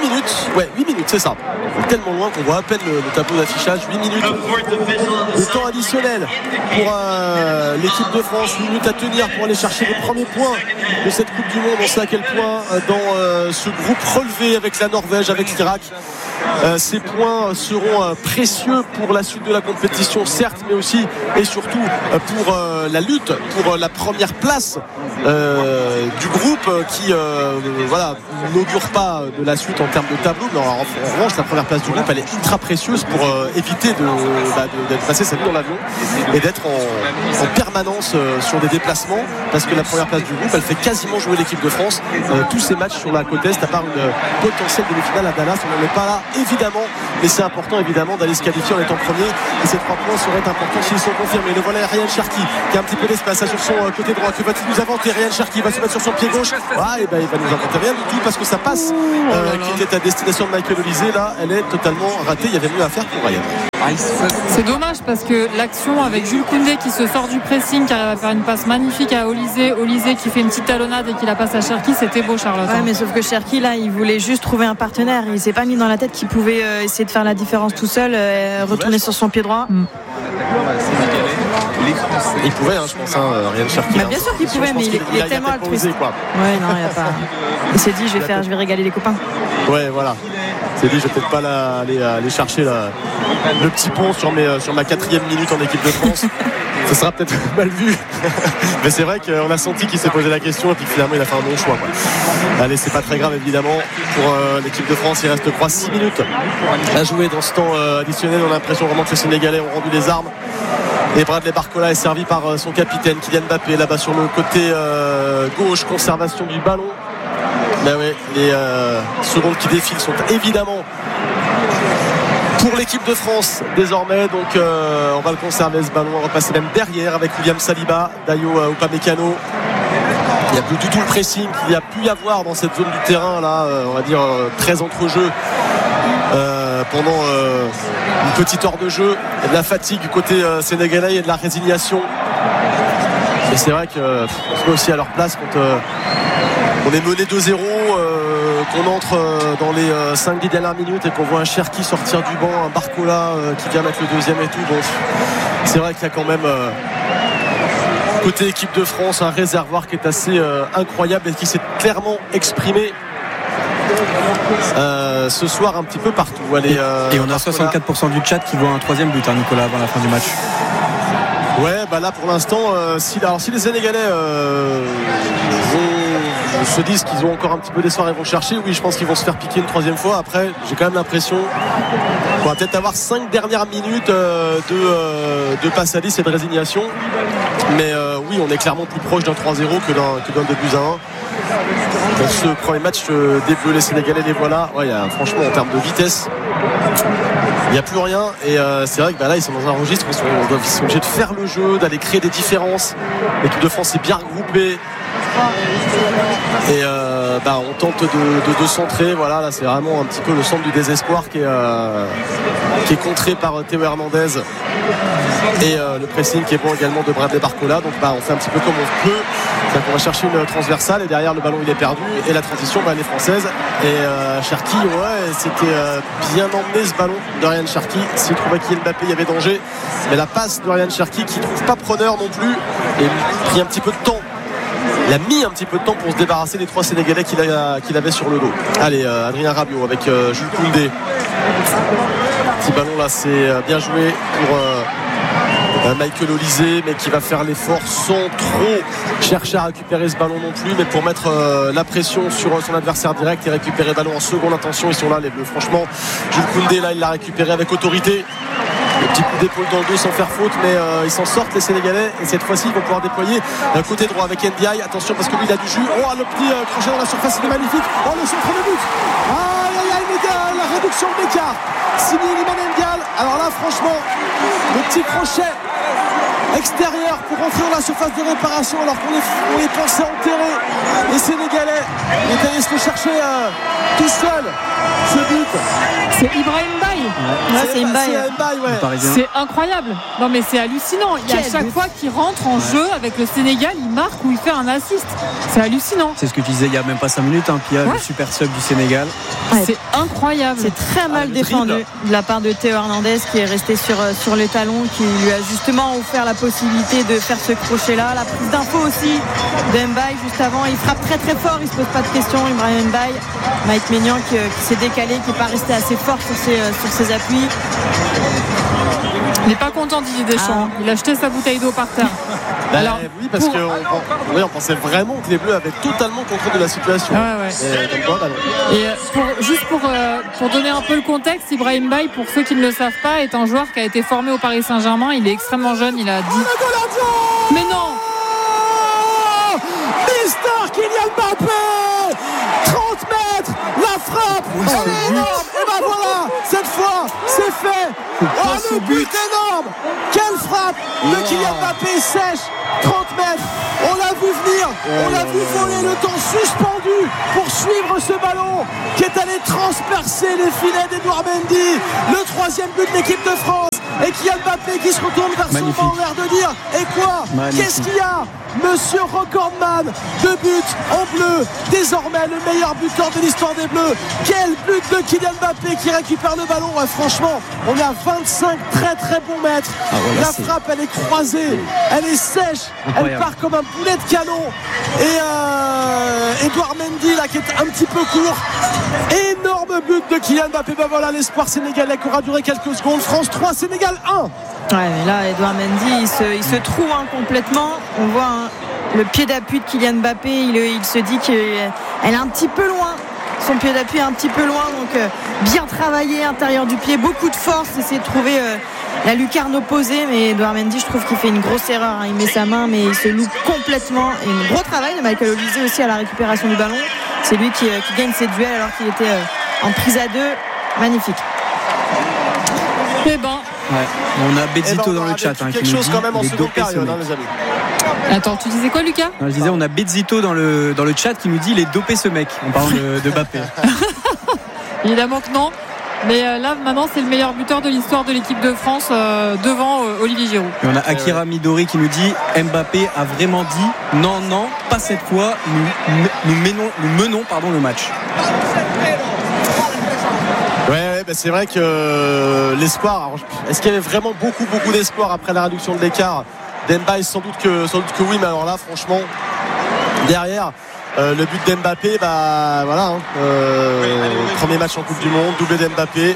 8 minutes, c'est ça. Tellement loin qu'on voit à peine le tableau d'affichage. 8 minutes de temps additionnel pour l'équipe de France. 8 minutes à tenir pour aller chercher les premiers points de cette Coupe du Monde. On sait à quel point dans ce groupe relevé avec la Norvège, avec l'Irak, ces points seront précieux pour la suite de la compétition, certes, mais aussi et surtout pour la lutte pour la première place du groupe qui n'augure pas de la suite en termes de tableau. Mais en revanche, la première place du groupe, elle est ultra précieuse pour éviter d'être passé sa vie dans l'avion et d'être en permanence sur des déplacements, parce que la première place du groupe, elle fait quasiment jouer l'équipe de France tous ces matchs sur la côte est, à part une potentielle demi-finale à Dallas. On n'en est pas là évidemment, mais c'est important évidemment d'aller se qualifier en étant premier, et ces 3 points seraient importants s'ils sont confirmés. Le voilà Ryan Cherki qui a un petit peu d'espace sur son côté droit. Que va-t-il nous inventer? Ryan Cherki va se mettre sur son pied gauche. Et ben il va nous inventer rien du tout, parce que sa passe qui était à destination de Michael Olise, là elle est totalement ratée. Il y avait mieux à faire pour Ryan. C'est dommage, parce que l'action avec Jules Koundé qui se sort du pressing, qui arrive à faire une passe magnifique à Olise qui fait une petite talonnade et qui la passe à Cherki, c'était beau, Charlotte. Ouais, mais sauf que Cherki là, il voulait juste trouver un partenaire. Il s'est pas mis dans la tête qu'il pouvait essayer de faire la différence tout seul, retourner sur son pied droit. Il pouvait, je pense, Ryan Cherki. Bien sûr qu'il pouvait, mais il est tellement altruiste. Ouais, non, il n'y a pas. Il s'est dit, je vais régaler les copains. Ouais, voilà. Il s'est dit, je vais peut-être pas aller chercher le petit pont sur ma 4e minute en équipe de France. Ça sera peut-être mal vu. Mais c'est vrai qu'on a senti qu'il s'est posé la question et puis finalement il a fait un bon choix. Allez, c'est pas très grave évidemment pour l'équipe de France. Il reste 6 minutes à jouer dans ce temps additionnel. On a l'impression vraiment que les Sénégalais ont rendu les armes. Et Bradley Barcola est servi par son capitaine Kylian Mbappé là-bas sur le côté gauche. Conservation du ballon. Les secondes qui défilent sont évidemment pour l'équipe de France désormais, donc on va le conserver ce ballon, on va repasser même derrière avec William Saliba, Dayo Upamecano. Il n'y a plus du tout le pressing qu'il y a pu y avoir dans cette zone du terrain là, on va dire très entre-jeu pendant une petite heure de jeu. Il y a de la fatigue du côté sénégalais et de la résignation. Et c'est vrai qu'on se met aussi à leur place quand on est mené 2-0, qu'on entre dans les 5-10 dernières minutes et qu'on voit un Cherki sortir du banc, un Barcola qui vient mettre le deuxième et tout. Bon, c'est vrai qu'il y a quand même côté équipe de France un réservoir qui est assez incroyable et qui s'est clairement exprimé ce soir un petit peu partout. Allez, et on a 64% du chat qui voit un 3e but, Nicolas, avant la fin du match. Ouais, là pour l'instant, si les Sénégalais se disent qu'ils ont encore un petit peu d'espoir et vont chercher, oui, je pense qu'ils vont se faire piquer une 3e fois. Après, j'ai quand même l'impression qu'on va peut-être avoir 5 dernières minutes de passe à 10 et de résignation. Mais oui, on est clairement plus proche d'un 3-0 que d'un 2-1. Pour ce premier match des Bleus, les Sénégalais, les voilà. Ouais, franchement, en termes de vitesse, il n'y a plus rien. Et c'est vrai que là, ils sont dans un registre où ils sont obligés de faire le jeu, d'aller créer des différences. L'équipe de France est bien regroupée. Et on tente de centrer. Voilà, là c'est vraiment un petit peu le centre du désespoir qui est contré par Théo Hernandez. Et le pressing qui est bon également de Bradley Barcola. Donc on fait un petit peu comme on peut. On va chercher une transversale et derrière le ballon il est perdu et la transition elle est française. Et Cherki, c'était bien emmené ce ballon de Ryan Cherki. S'il trouvait qu'il y Mbappé, il y avait danger. Mais la passe de Ryan Cherki qui ne trouve pas preneur non plus et il pris un petit peu de temps. Il a mis un petit peu de temps pour se débarrasser des 3 Sénégalais qu'il avait sur le dos. Allez, Adrien Rabiot avec Jules Koundé. Petit ballon là, c'est bien joué pour Michael Olise, mais qui va faire l'effort sans trop chercher à récupérer ce ballon non plus, mais pour mettre la pression sur son adversaire direct et récupérer le ballon en seconde intention. Ils sont là les Bleus, franchement. Jules Koundé là, il l'a récupéré avec autorité. Le petit coup d'épaule dans le dos sans faire faute, mais ils s'en sortent les Sénégalais et cette fois-ci ils vont pouvoir déployer côté droit avec Ndiaye. Attention parce que lui il a du jus. Le petit crochet dans la surface, il est magnifique. Le centre de but. La réduction de l'écart signé Iliman Ndiaye. Alors là franchement le petit crochet extérieur pour rentrer dans la surface de réparation alors qu'on est pensé enterrer les Sénégalais. Il est allé se le chercher tout seul, ce but. C'est Ibrahim Baye. C'est Mbaye. C'est incroyable. Non mais c'est hallucinant. Il y a chaque fois qu'il rentre en jeu avec le Sénégal, il marque ou il fait un assist. C'est hallucinant. C'est ce que tu disais il y a même pas 5 minutes, Pia, le super sub du Sénégal. C'est incroyable. C'est très mal défendu de la part de Théo Hernandez qui est resté sur les talons, qui lui a justement offert la possibilité de faire ce crochet-là. La prise d'info aussi de Mbaye juste avant. Il frappe très très fort, il se pose pas de questions. Ibrahim Mbaye, Mike Maignan qui s'est décalé, qui n'est pas resté assez fort sur ses appuis. Il n'est pas content Didier Deschamps. Il a jeté sa bouteille d'eau par terre. Alors, oui, parce qu'on pensait vraiment que les Bleus avaient totalement contrôle de la situation. Et pour donner un peu le contexte, Ibrahim Baye, pour ceux qui ne le savent pas, est un joueur qui a été formé au Paris Saint-Germain. Il est extrêmement jeune. Il a 10. Mais non. Mister Kylian Mbappé, 30 mètres, la frappe, elle est énorme. Et ben voilà, cette fois, c'est fait. Le but énorme. Quelle frappe de Kylian Mbappé, sèche, 30 mètres. On l'a vu venir, on l'a vu voler le temps suspendu pour suivre ce ballon qui est allé transpercer les filets d'Edouard Mendy. Le 3e but de l'équipe de France. Et Kylian Mbappé qui se retourne vers son banc, l'air de dire et quoi? Qu'est-ce qu'il y a? Monsieur Recordman, 2 buts en bleu, désormais le meilleur buteur de l'histoire des Bleus. Quel but de Kylian Mbappé qui récupère le ballon. Franchement, on est à 25 très très bons mètres. La frappe, elle est croisée, elle est sèche, elle part comme un boulet de canon. Et Edouard Mendy là qui est un petit peu court. Énorme but de Kylian Mbappé. Ben voilà l'espoir sénégalais qui aura duré quelques secondes. France 3, Sénégal 1. Ouais, mais là, Edouard Mendy, il se trouve complètement. On voit le pied d'appui de Kylian Mbappé. Il se dit qu'elle est un petit peu loin. Son pied d'appui est un petit peu loin. Donc, bien travaillé, intérieur du pied. Beaucoup de force. Essayer de trouver la lucarne opposée. Mais Edouard Mendy, je trouve qu'il fait une grosse erreur. Il met sa main, mais il se loupe complètement. Et un gros travail de Michael Olise aussi à la récupération du ballon. C'est lui qui gagne ses duels alors qu'il était en prise à 2. Magnifique. Eh ben. On a Bezzito dans le chat quelque chose quand même en seconde période, les amis. Attends, tu disais quoi, Lucas? Je disais, on a Bezzito dans le chat qui nous dit il est dopé ce mec en parlant de Mbappé. Évidemment que non. Mais là, maintenant, c'est le meilleur buteur de l'histoire de l'équipe de France devant Olivier Giroud. Et on a Akira Midori qui nous dit Mbappé a vraiment dit non, pas cette fois. Nous menons le match. Ouais, c'est vrai que l'espoir. Alors, est-ce qu'il y avait vraiment beaucoup d'espoir après la réduction de l'écart d'Mbappé? Sans doute que oui, mais alors là, franchement, derrière. Le but d'Mbappé, premier match en Coupe du Monde, doublé d'Mbappé.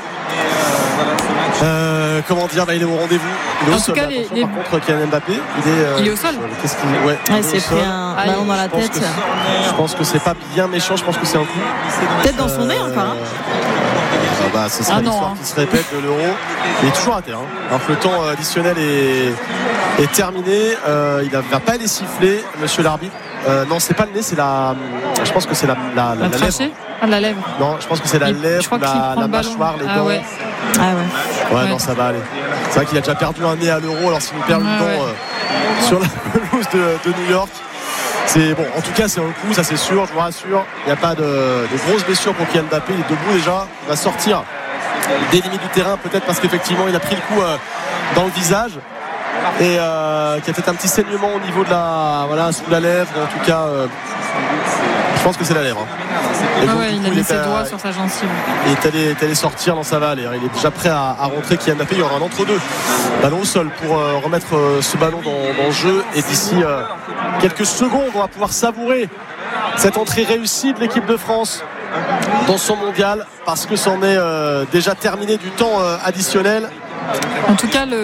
Comment dire, il est au rendez-vous. Il est au sol. Par contre, Kylian Mbappé, il est au sol. C'est pris un ballon dans la tête. Je pense que c'est pas bien méchant. Je pense que c'est un coup. Peut-être dans son nez encore. Ce serait l'histoire qui se répète de l'Euro. Il est toujours à terre. Alors que le temps additionnel est terminé. Il ne va pas les siffler, monsieur l'arbitre. Non, c'est pas le nez, c'est je pense que c'est la lèvre. La lèvre. Non, je pense que c'est la lèvre, la mâchoire, les dents. Ouais, non, ça va aller. C'est vrai qu'il a déjà perdu un nez à l'Euro. Alors s'il nous perd une dent sur la pelouse de New York, c'est bon. En tout cas, c'est un coup, ça c'est sûr. Je vous rassure. Il n'y a pas de grosses blessures pour Kylian Mbappé. Il est debout déjà. Il va sortir des limites du terrain, peut-être parce qu'effectivement, il a pris le coup dans le visage. Et qui a fait un petit saignement au niveau de sous la lèvre. En tout cas, je pense que c'est la lèvre. Il a mis ses doigts sur sa gencive. Il est allé sortir, ça va aller. Il est déjà prêt à rentrer. Kylian Mbappé, il y aura un entre-deux. Ballon au sol pour remettre ce ballon dans le jeu. Et d'ici quelques secondes, on va pouvoir savourer cette entrée réussie de l'équipe de France dans son mondial, parce que c'en est déjà terminé du temps additionnel. En tout cas,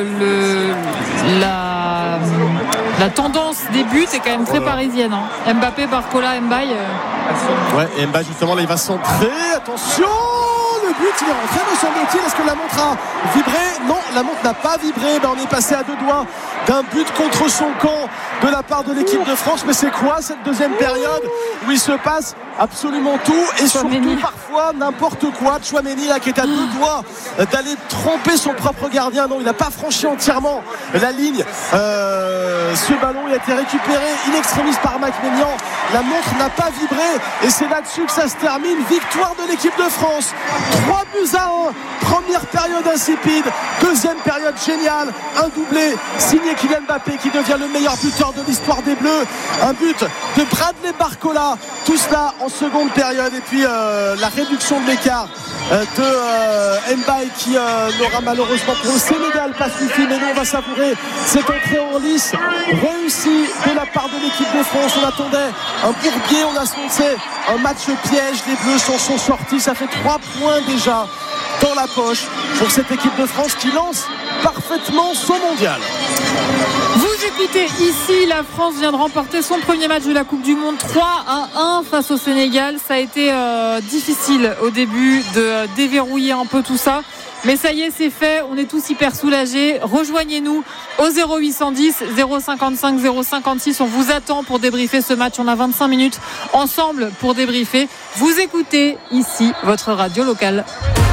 la tendance des buts est quand même très parisienne. Mbappé, Barcola, Mbaye. Ouais, et Mbaye justement là, il va centrer. Attention, le le but, il est rentré, me semble-t-il. Est-ce que la montre a vibré? Non, la montre n'a pas vibré. On est passé à 2 doigts d'un but contre son camp de la part de l'équipe de France. Mais c'est quoi cette deuxième période où il se passe absolument tout et surtout parfois n'importe quoi? Tchouaméni là qui est à 2 doigts d'aller tromper son propre gardien. Non, il n'a pas franchi entièrement la ligne. Ce ballon il a été récupéré in extremis par Mac-Ménian. La montre n'a pas vibré et c'est là-dessus que ça se termine. Victoire de l'équipe de France, 3-1. Première période insipide, deuxième période géniale, un doublé signé Kylian Mbappé qui devient le meilleur buteur de l'histoire des Bleus, un but de Bradley Barcola, tout cela en seconde période. Et puis la réduction de l'écart de Mbaye qui n'aura malheureusement pour le Sénégal pas suffi, mais nous on va savourer cette entrée en lice réussie de la part de l'équipe de France. On attendait un bourbier, on a senti un match piège, les Bleus sont sortis, ça fait 3 points déjà dans la poche pour cette équipe de France qui lance parfaitement son mondial. Vous écoutez ici, la France vient de remporter son premier match de la Coupe du Monde 3-1 face au Sénégal. Ça a été difficile au début de déverrouiller un peu tout ça. Mais ça y est, c'est fait, on est tous hyper soulagés. Rejoignez-nous au 0810 055 056. On vous attend pour débriefer ce match. On a 25 minutes ensemble pour débriefer. Vous écoutez ici votre radio locale.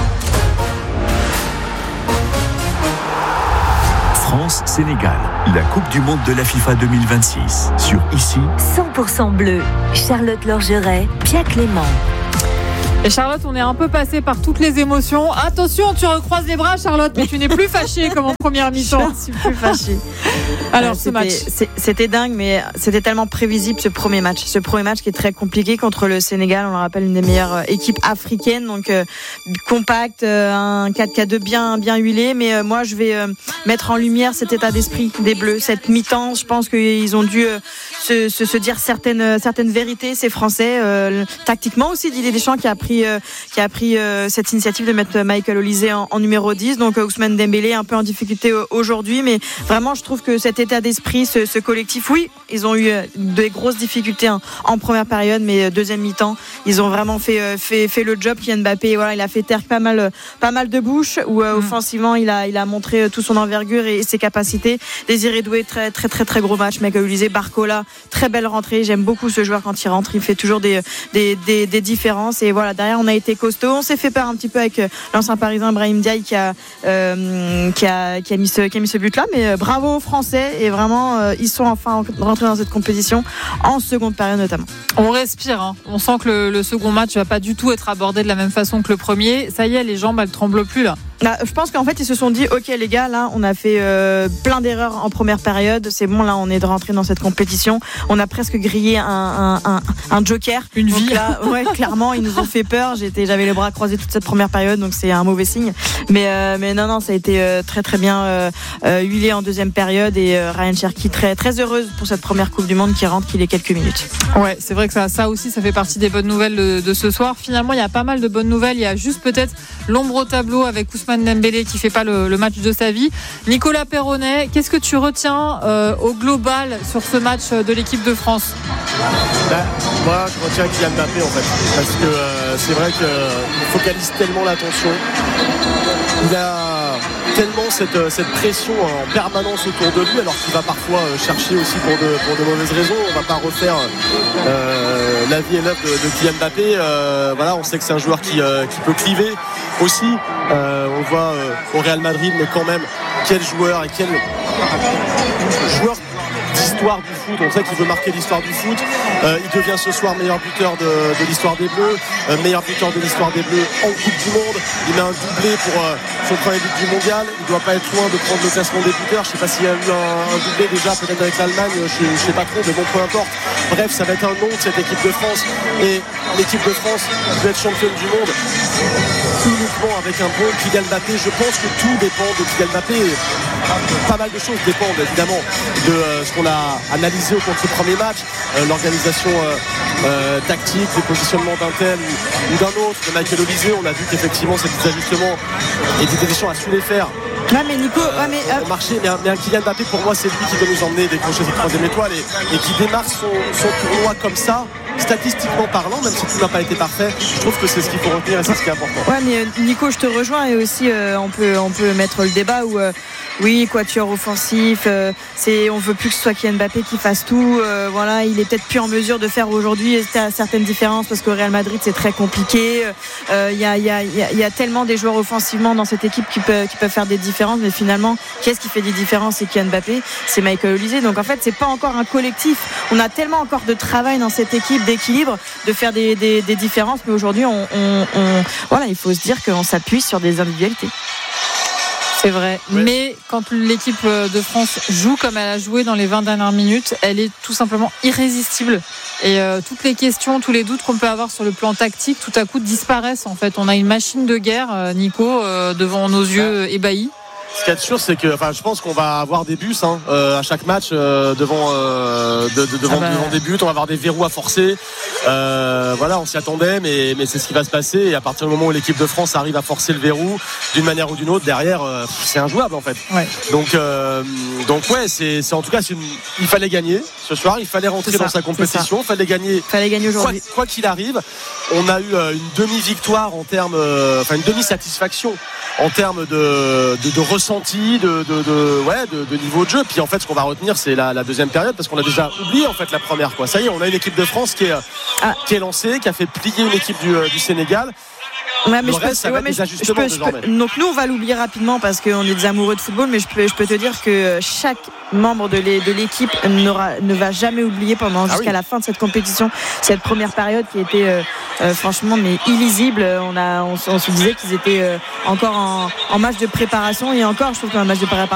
France-Sénégal, la Coupe du Monde de la FIFA 2026. Sur ici 100% bleu, Charlotte Lorgeret, Pia Clément. Et Charlotte, on est un peu passé par toutes les émotions. Attention, tu recroises les bras, Charlotte, mais tu n'es plus fâchée comme en première mi-temps. Je suis plus fâchée. Alors, ce match, c'était dingue, mais c'était tellement prévisible ce premier match. Ce premier match qui est très compliqué contre le Sénégal. On le rappelle, une des meilleures équipes africaines, donc compact, un 4-4-2 bien huilé. Mais moi, je vais mettre en lumière cet état d'esprit des Bleus, cette mi-temps. Je pense qu'ils ont dû se dire certaines vérités, ces Français. Tactiquement aussi, Didier Deschamps qui a pris cette initiative de mettre Michael Olise en numéro 10. Donc Ousmane Dembélé un peu en difficulté aujourd'hui, mais vraiment je trouve que cet état d'esprit, ce collectif, oui, ils ont eu des grosses difficultés en première période, mais deuxième mi-temps, ils ont vraiment fait le job. Kylian Mbappé, voilà, il a fait taire pas mal de bouches où offensivement il a montré toute son envergure et ses capacités. Désiré Doué, très très très très gros match. Michael Olise, Barcola, très belle rentrée. J'aime beaucoup ce joueur quand il rentre, il fait toujours des différences. Et voilà, derrière on a été costaud. On s'est fait peur un petit peu avec l'ancien parisien Brahim Diaye qui a mis ce but là, mais bravo aux Français et vraiment ils sont enfin rentrés dans cette compétition en seconde période notamment. On respire, hein. On sent que le second match va pas du tout être abordé de la même façon que le premier. Ça y est, les jambes elles tremblent plus là. Je pense qu'en fait ils se sont dit ok les gars, là on a fait plein d'erreurs en première période, c'est bon, là on est rentré dans cette compétition, on a presque grillé un joker, une vie. Là, ouais, clairement ils nous ont fait peur. J'avais les bras croisés toute cette première période, donc c'est un mauvais signe, mais non, ça a été très très bien huilé en deuxième période. Et Ryan Cherki très très heureuse pour cette première Coupe du Monde qui rentre qu'il est quelques minutes. Ouais, c'est vrai que ça aussi ça fait partie des bonnes nouvelles de ce soir. Finalement il y a pas mal de bonnes nouvelles, il y a juste peut-être l'ombre au tableau avec Ousmane Dembélé qui fait pas le match de sa vie. Nicolas Perronnet, qu'est-ce que tu retiens au global sur ce match de l'équipe de France? Moi je retiens Kylian Mbappé en fait, parce que c'est vrai qu'il focalise tellement l'attention, il a tellement cette pression en permanence autour de lui, alors qu'il va parfois chercher aussi pour de mauvaises raisons. On va pas refaire la vie et l'œuvre de Kylian Mbappé. Voilà, on sait que c'est un joueur qui peut cliver aussi. On le voit au Real Madrid, mais quand même quel joueur et quel joueur d'histoire du foot. On sait qu'il veut marquer l'histoire du foot. Il devient ce soir meilleur buteur de l'histoire des Bleus, meilleur buteur de l'histoire des Bleus en Coupe du Monde. Il met un doublé pour son premier but du mondial. Il ne doit pas être loin de prendre le classement des buteurs. Je ne sais pas s'il y a eu un doublé déjà peut-être avec l'Allemagne, je ne sais pas trop, mais bon, peu importe. Bref, ça va être un nom de cette équipe de France, et l'équipe de France peut être championne du monde uniquement avec un bon Kylian Mbappé. Je pense que tout dépend de Kylian Mbappé. Pas mal de choses dépendent évidemment de ce qu'on a analysé au cours de ce premier match, l'organisation tactique, les positionnements d'un tel ou d'un autre, de Michael Olise. On a vu qu'effectivement ces petits ajustements, et Didier Deschamps a su les faire Mais Nico, marché, mais un Kylian Mbappé, pour moi, c'est lui qui doit nous emmener décrocher cette 3e étoile et qui démarre son tournoi comme ça, statistiquement parlant, même si tout n'a pas été parfait. Je trouve que c'est ce qu'il faut retenir et c'est ce qui est important. Ouais, mais Nico, je te rejoins et aussi on peut mettre le débat où oui, quatuor offensif, on veut plus que ce soit Kylian Mbappé qui fasse tout. Voilà, il est peut-être plus en mesure de faire aujourd'hui certaines différences parce qu'au Real Madrid c'est très compliqué. Il y a tellement des joueurs offensivement dans cette équipe qui peuvent faire des différences, mais finalement, qu'est-ce qui fait des différences? C'est Kylian Mbappé, c'est Michael Olise. Donc en fait, c'est pas encore un collectif. On a tellement encore de travail dans cette équipe d'équilibre, de faire des différences, mais aujourd'hui, voilà, il faut se dire qu'on s'appuie sur des individualités. C'est vrai, oui. Mais quand l'équipe de France joue comme elle a joué dans les 20 dernières minutes, elle est tout simplement irrésistible. Et toutes les questions, tous les doutes qu'on peut avoir sur le plan tactique, tout à coup disparaissent en fait. On a une machine de guerre, Nico, devant nos yeux ébahis. Ce qu'il y a de sûr, c'est que je pense qu'on va avoir des bus à chaque match devant des buts. On va avoir des verrous à forcer. Voilà, on s'y attendait, mais c'est ce qui va se passer. Et à partir du moment où l'équipe de France arrive à forcer le verrou d'une manière ou d'une autre, derrière, c'est injouable en fait. Ouais. Donc ouais, c'est en tout cas, il fallait gagner ce soir. Il fallait rentrer dans sa compétition. Il fallait gagner aujourd'hui. Quoi qu'il arrive, on a eu une demi-victoire une demi-satisfaction en termes de ressenti, de niveau de jeu. Puis en fait, ce qu'on va retenir, c'est la deuxième période, parce qu'on a déjà oublié en fait la première. Ça y est, on a une équipe de France qui est lancée, qui a fait plier une équipe du Sénégal. Ouais, mais des ajustements désormais. Donc nous on va l'oublier rapidement parce qu'on est des amoureux de football, mais je peux te dire que chaque membre de l'équipe ne va jamais oublier jusqu'à la fin de cette compétition cette première période qui était franchement mais illisible. On se disait qu'ils étaient encore en match de préparation, et encore je trouve qu'un match de préparation